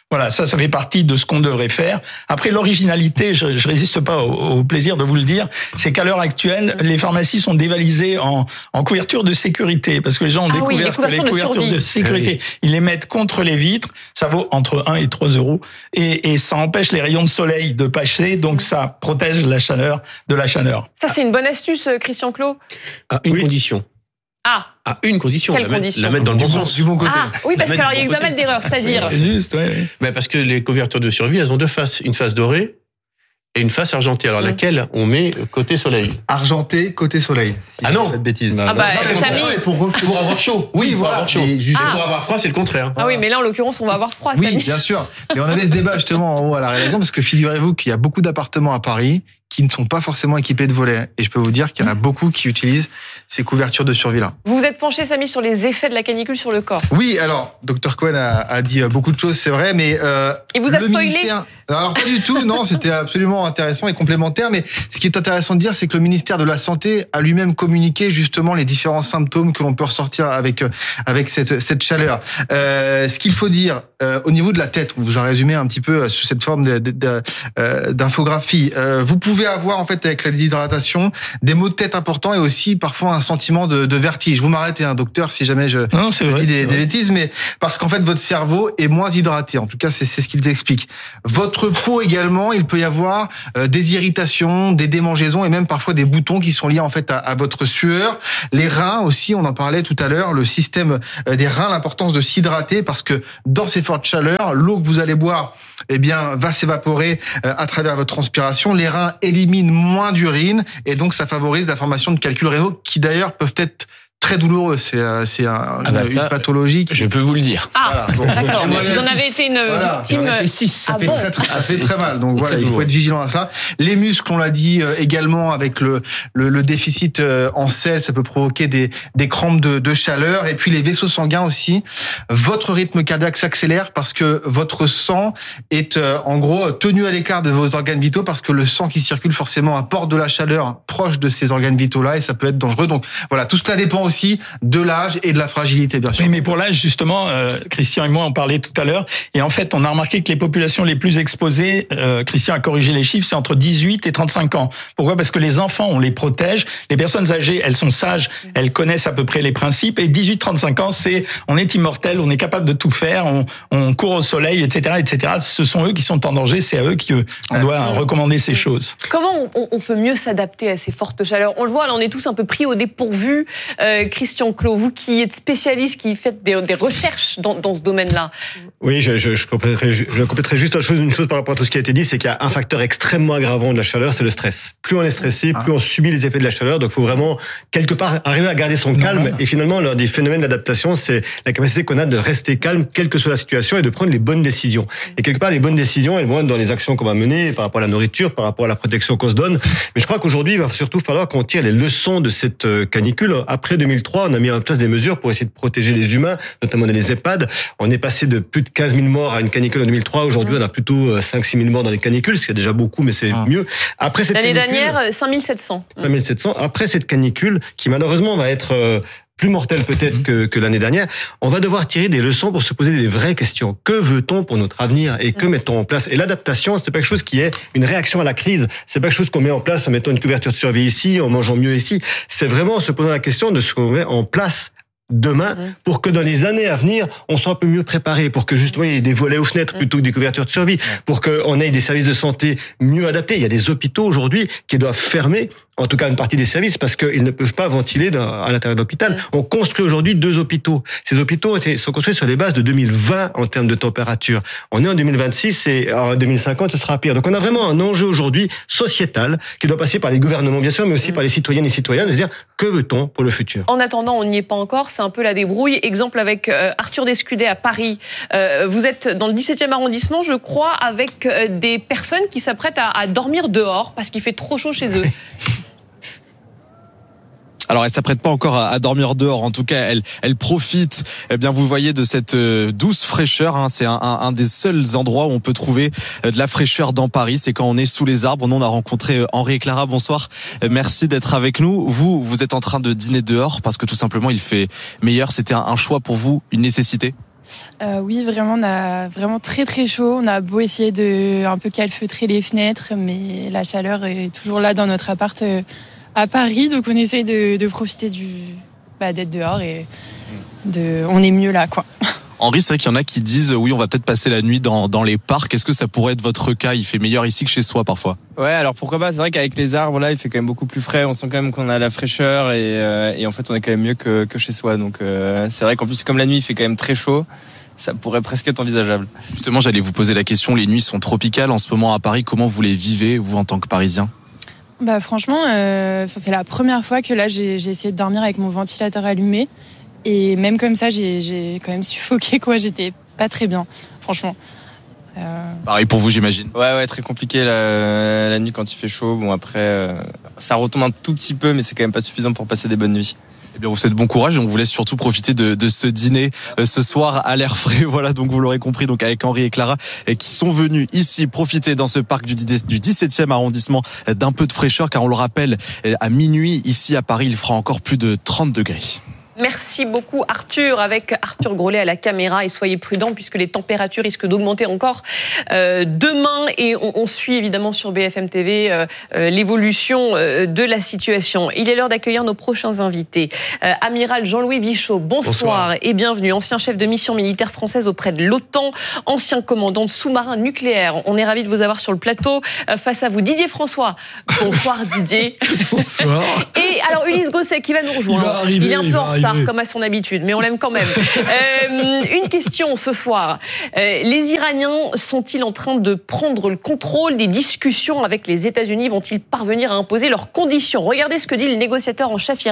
Voilà, ça, ça fait partie de ce qu'on devrait faire. Après, l'originalité, je, je résiste pas au, au plaisir de vous le dire, c'est qu'à l'heure actuelle, les pharmacies sont dévalisées en, en couverture de sécurité, parce que les gens ont ah découvert oui, les que les couvertures de, de sécurité, Ah oui. ils les mettent contre les vitres, ça vaut entre un et trois euros, et, et ça empêche les rayons de soleil de passer, donc ça protège la chaleur de la chaleur. Ça, c'est une bonne astuce, Christian Clot. À une oui. condition. Ah. À une condition. Quelle la, mettre, condition la mettre dans le bon sens. Du bon côté. Ah, oui, parce qu'il y a eu pas mal d'erreurs, c'est-à-dire. C'est juste, ouais. Ben parce que les couvertures de survie, elles ont deux faces. Une face dorée et une face argentée. Alors, mmh. laquelle on met côté soleil? Argenté, côté soleil. Si ah non. Pas de bêtises. Ah bah, Samy. Pour, pour avoir chaud. Oui, pour voilà. avoir chaud. Et juste ah. Pour avoir froid, c'est le contraire. Ah oui, mais là, en l'occurrence, on va avoir froid, Oui, Samy. bien sûr. Et on avait ce débat justement en haut à la rédaction, parce que figurez-vous qu'il y a beaucoup d'appartements à Paris qui ne sont pas forcément équipés de volets. Et je peux vous dire qu'il y en a beaucoup qui utilisent ces couvertures de survie-là. Vous vous êtes penché, Samy, sur les effets de la canicule sur le corps. Oui, alors, docteur Cohen a, a dit beaucoup de choses, c'est vrai, mais... Euh, Il vous a spoilé ministère... Alors pas du tout, non, c'était absolument intéressant et complémentaire, mais ce qui est intéressant de dire, c'est que le ministère de la Santé a lui-même communiqué justement les différents symptômes que l'on peut ressortir avec avec cette cette chaleur. Euh, ce qu'il faut dire euh, au niveau de la tête, on vous a résumé un petit peu sous cette forme de, de, de, euh, d'infographie. Euh, vous pouvez avoir en fait avec la déshydratation des maux de tête importants et aussi parfois un sentiment de, de vertige. Vous m'arrêtez, un hein, docteur, si jamais je, non, c'est je vrai, dis des, c'est des bêtises, mais parce qu'en fait votre cerveau est moins hydraté. En tout cas, c'est, c'est ce qu'ils expliquent. Votre peau également, il peut y avoir euh, des irritations, des démangeaisons et même parfois des boutons qui sont liés en fait à, à votre sueur. Les reins aussi, on en parlait tout à l'heure, le système euh, des reins, l'importance de s'hydrater parce que dans ces fortes chaleurs, l'eau que vous allez boire, eh bien, va s'évaporer euh, à travers votre transpiration. Les reins éliminent moins d'urine et donc ça favorise la formation de calculs rénaux qui d'ailleurs peuvent être très douloureux, c'est, c'est un, ah bah une, ça, une pathologie. Qui... Je peux vous le dire. Ah, voilà. Bon, d'accord. Donc, vous en avez été une voilà. victime. Fait six. Ça ah fait bon très, très, ça fait très mal. Donc voilà, il faut être vigilant à ça. Les muscles, on l'a dit euh, également, avec le, le, le déficit euh, en sel, ça peut provoquer des, des crampes de, de chaleur. Et puis les vaisseaux sanguins aussi. Votre rythme cardiaque s'accélère parce que votre sang est euh, en gros tenu à l'écart de vos organes vitaux parce que le sang qui circule forcément apporte de la chaleur proche de ces organes vitaux-là et ça peut être dangereux. Donc voilà, tout cela dépend aussi de l'âge et de la fragilité, bien sûr. Oui, mais pour l'âge, justement, euh, Christian et moi, on parlait tout à l'heure, et en fait, on a remarqué que les populations les plus exposées, euh, Christian a corrigé les chiffres, c'est entre dix-huit et trente-cinq ans. Pourquoi ? Parce que les enfants, on les protège, les personnes âgées, elles sont sages, elles connaissent à peu près les principes, et dix-huit trente-cinq ans, c'est, on est immortel, on est capable de tout faire, on, on court au soleil, et cetera, et cetera. Ce sont eux qui sont en danger, c'est à eux qu'on ouais. doit ouais. recommander ces choses. Comment on, on peut mieux s'adapter à ces fortes chaleurs ? On le voit, là, on est tous un peu pris au dépourvu. Euh, Christian Clot, vous qui êtes spécialiste, qui faites des, des recherches dans, dans ce domaine-là. Oui, je, je, je, compléterai, je, je compléterai juste une chose, une chose par rapport à tout ce qui a été dit, c'est qu'il y a un facteur extrêmement aggravant de la chaleur, c'est le stress. Plus on est stressé, plus on subit les effets de la chaleur, donc il faut vraiment, quelque part, arriver à garder son calme. Non, non. Et finalement, l'un des phénomènes d'adaptation, c'est la capacité qu'on a de rester calme, quelle que soit la situation, et de prendre les bonnes décisions. Et quelque part, les bonnes décisions, elles vont être dans les actions qu'on va mener, par rapport à la nourriture, par rapport à la protection qu'on se donne. Mais je crois qu'aujourd'hui, il va surtout falloir qu'on tire les leçons de cette canicule. Après deux mille trois, on a mis en place des mesures pour essayer de protéger les humains, notamment dans les EHPAD. On est passé de plus de quinze mille morts à une canicule en deux mille trois. Aujourd'hui, on a plutôt cinq six mille morts dans les canicules, ce qui est déjà beaucoup, mais c'est ah. mieux. Après cette L'année canicule, dernière, cinq mille sept cents. cinq mille sept cents. Après cette canicule, qui malheureusement va être euh, plus mortelle peut-être mmh. que, que l'année dernière, on va devoir tirer des leçons pour se poser des vraies questions. Que veut-on pour notre avenir et que mmh. mettons en place ? Et l'adaptation, c'est pas quelque chose qui est une réaction à la crise. C'est pas quelque chose qu'on met en place en mettant une couverture de survie ici, en mangeant mieux ici. C'est vraiment en se posant la question de ce qu'on met en place demain, pour que dans les années à venir, on soit un peu mieux préparé, pour que justement il y ait des volets aux fenêtres plutôt que des couvertures de survie, pour qu'on ait des services de santé mieux adaptés. Il y a des hôpitaux aujourd'hui qui doivent fermer, en tout cas une partie des services, parce qu'ils ne peuvent pas ventiler dans, à l'intérieur de l'hôpital. On construit aujourd'hui deux hôpitaux. Ces hôpitaux sont construits sur les bases de deux mille vingt en termes de température. On est en deux mille vingt-six et en deux mille cinquante, ce sera pire. Donc on a vraiment un enjeu aujourd'hui sociétal qui doit passer par les gouvernements, bien sûr, mais aussi par les citoyennes et citoyens, de se dire que veut-on pour le futur ? En attendant, on n'y est pas encore, c'est un peu la débrouille. Exemple avec euh, Arthur Descudé à Paris. Euh, vous êtes dans le dix-septième arrondissement, je crois, avec euh, des personnes qui s'apprêtent à, à dormir dehors parce qu'il fait trop chaud chez eux. Alors, elle s'apprête pas encore à, à dormir dehors. En tout cas, elle, elle profite. Eh bien, vous voyez de cette euh, douce fraîcheur. Hein. C'est un, un, un des seuls endroits où on peut trouver euh, de la fraîcheur dans Paris. C'est quand on est sous les arbres. Nous, on a rencontré euh, Henri et Clara. Bonsoir. Euh, merci d'être avec nous. Vous, vous êtes en train de dîner dehors parce que tout simplement, il fait meilleur. C'était un, un choix pour vous, une nécessité. Euh, oui, vraiment, on a vraiment très très chaud. On a beau essayer de un peu calfeutrer les fenêtres, mais la chaleur est toujours là dans notre appart euh, à Paris. Donc on essaye de, de profiter du, bah, d'être dehors et de, on est mieux là, quoi. Henri, c'est vrai qu'il y en a qui disent oui, on va peut-être passer la nuit dans, dans les parcs. Est-ce que ça pourrait être votre cas? Il fait meilleur ici que chez soi parfois. Ouais, alors pourquoi pas. C'est vrai qu'avec les arbres là, il fait quand même beaucoup plus frais. On sent quand même qu'on a la fraîcheur et, euh, et en fait, on est quand même mieux que, que chez soi. Donc euh, c'est vrai qu'en plus, comme la nuit, il fait quand même très chaud. Ça pourrait presque être envisageable. Justement, j'allais vous poser la question. Les nuits sont tropicales en ce moment à Paris. Comment vous les vivez, vous, en tant que Parisien? Bah franchement, euh, c'est la première fois que là, j'ai, j'ai essayé de dormir avec mon ventilateur allumé. Et même comme ça, j'ai, j'ai quand même suffoqué, quoi. J'étais pas très bien, franchement. Euh... Pareil pour vous, j'imagine. Ouais, ouais, très compliqué la, la nuit quand il fait chaud. Bon, après, euh, ça retombe un tout petit peu, mais c'est quand même pas suffisant pour passer des bonnes nuits. Eh bien, vous souhaite bon courage et on vous laisse surtout profiter de, de ce dîner euh, ce soir à l'air frais. Voilà, donc vous l'aurez compris, donc avec Henri et Clara euh, qui sont venus ici profiter dans ce parc du, du dix-septième arrondissement euh, d'un peu de fraîcheur, car on le rappelle, euh, à minuit ici à Paris, il fera encore plus de trente degrés. Merci beaucoup Arthur, avec Arthur Grolet à la caméra, et soyez prudents puisque les températures risquent d'augmenter encore euh, demain, et on, on suit évidemment sur B F M T V euh, euh, l'évolution euh, de la situation. Il est l'heure d'accueillir nos prochains invités. Euh, Amiral Jean-Louis Bichot, bonsoir, bonsoir et bienvenue. Ancien chef de mission militaire française auprès de l'OTAN, ancien commandant de sous-marins nucléaires. On est ravis de vous avoir sur le plateau. Euh, face à vous, Didier François. Bonsoir Didier. Bonsoir. Et alors Ulysse Gosset qui va nous rejoindre. Il va arriver, il est un il peu va en retard arriver. comme à son habitude, mais on l'aime quand même. Euh, une question ce soir. Euh, les Iraniens sont-ils en train de prendre le contrôle des discussions avec les États-Unis? Vont-ils parvenir à imposer leurs conditions? Regardez ce que dit le négociateur en chef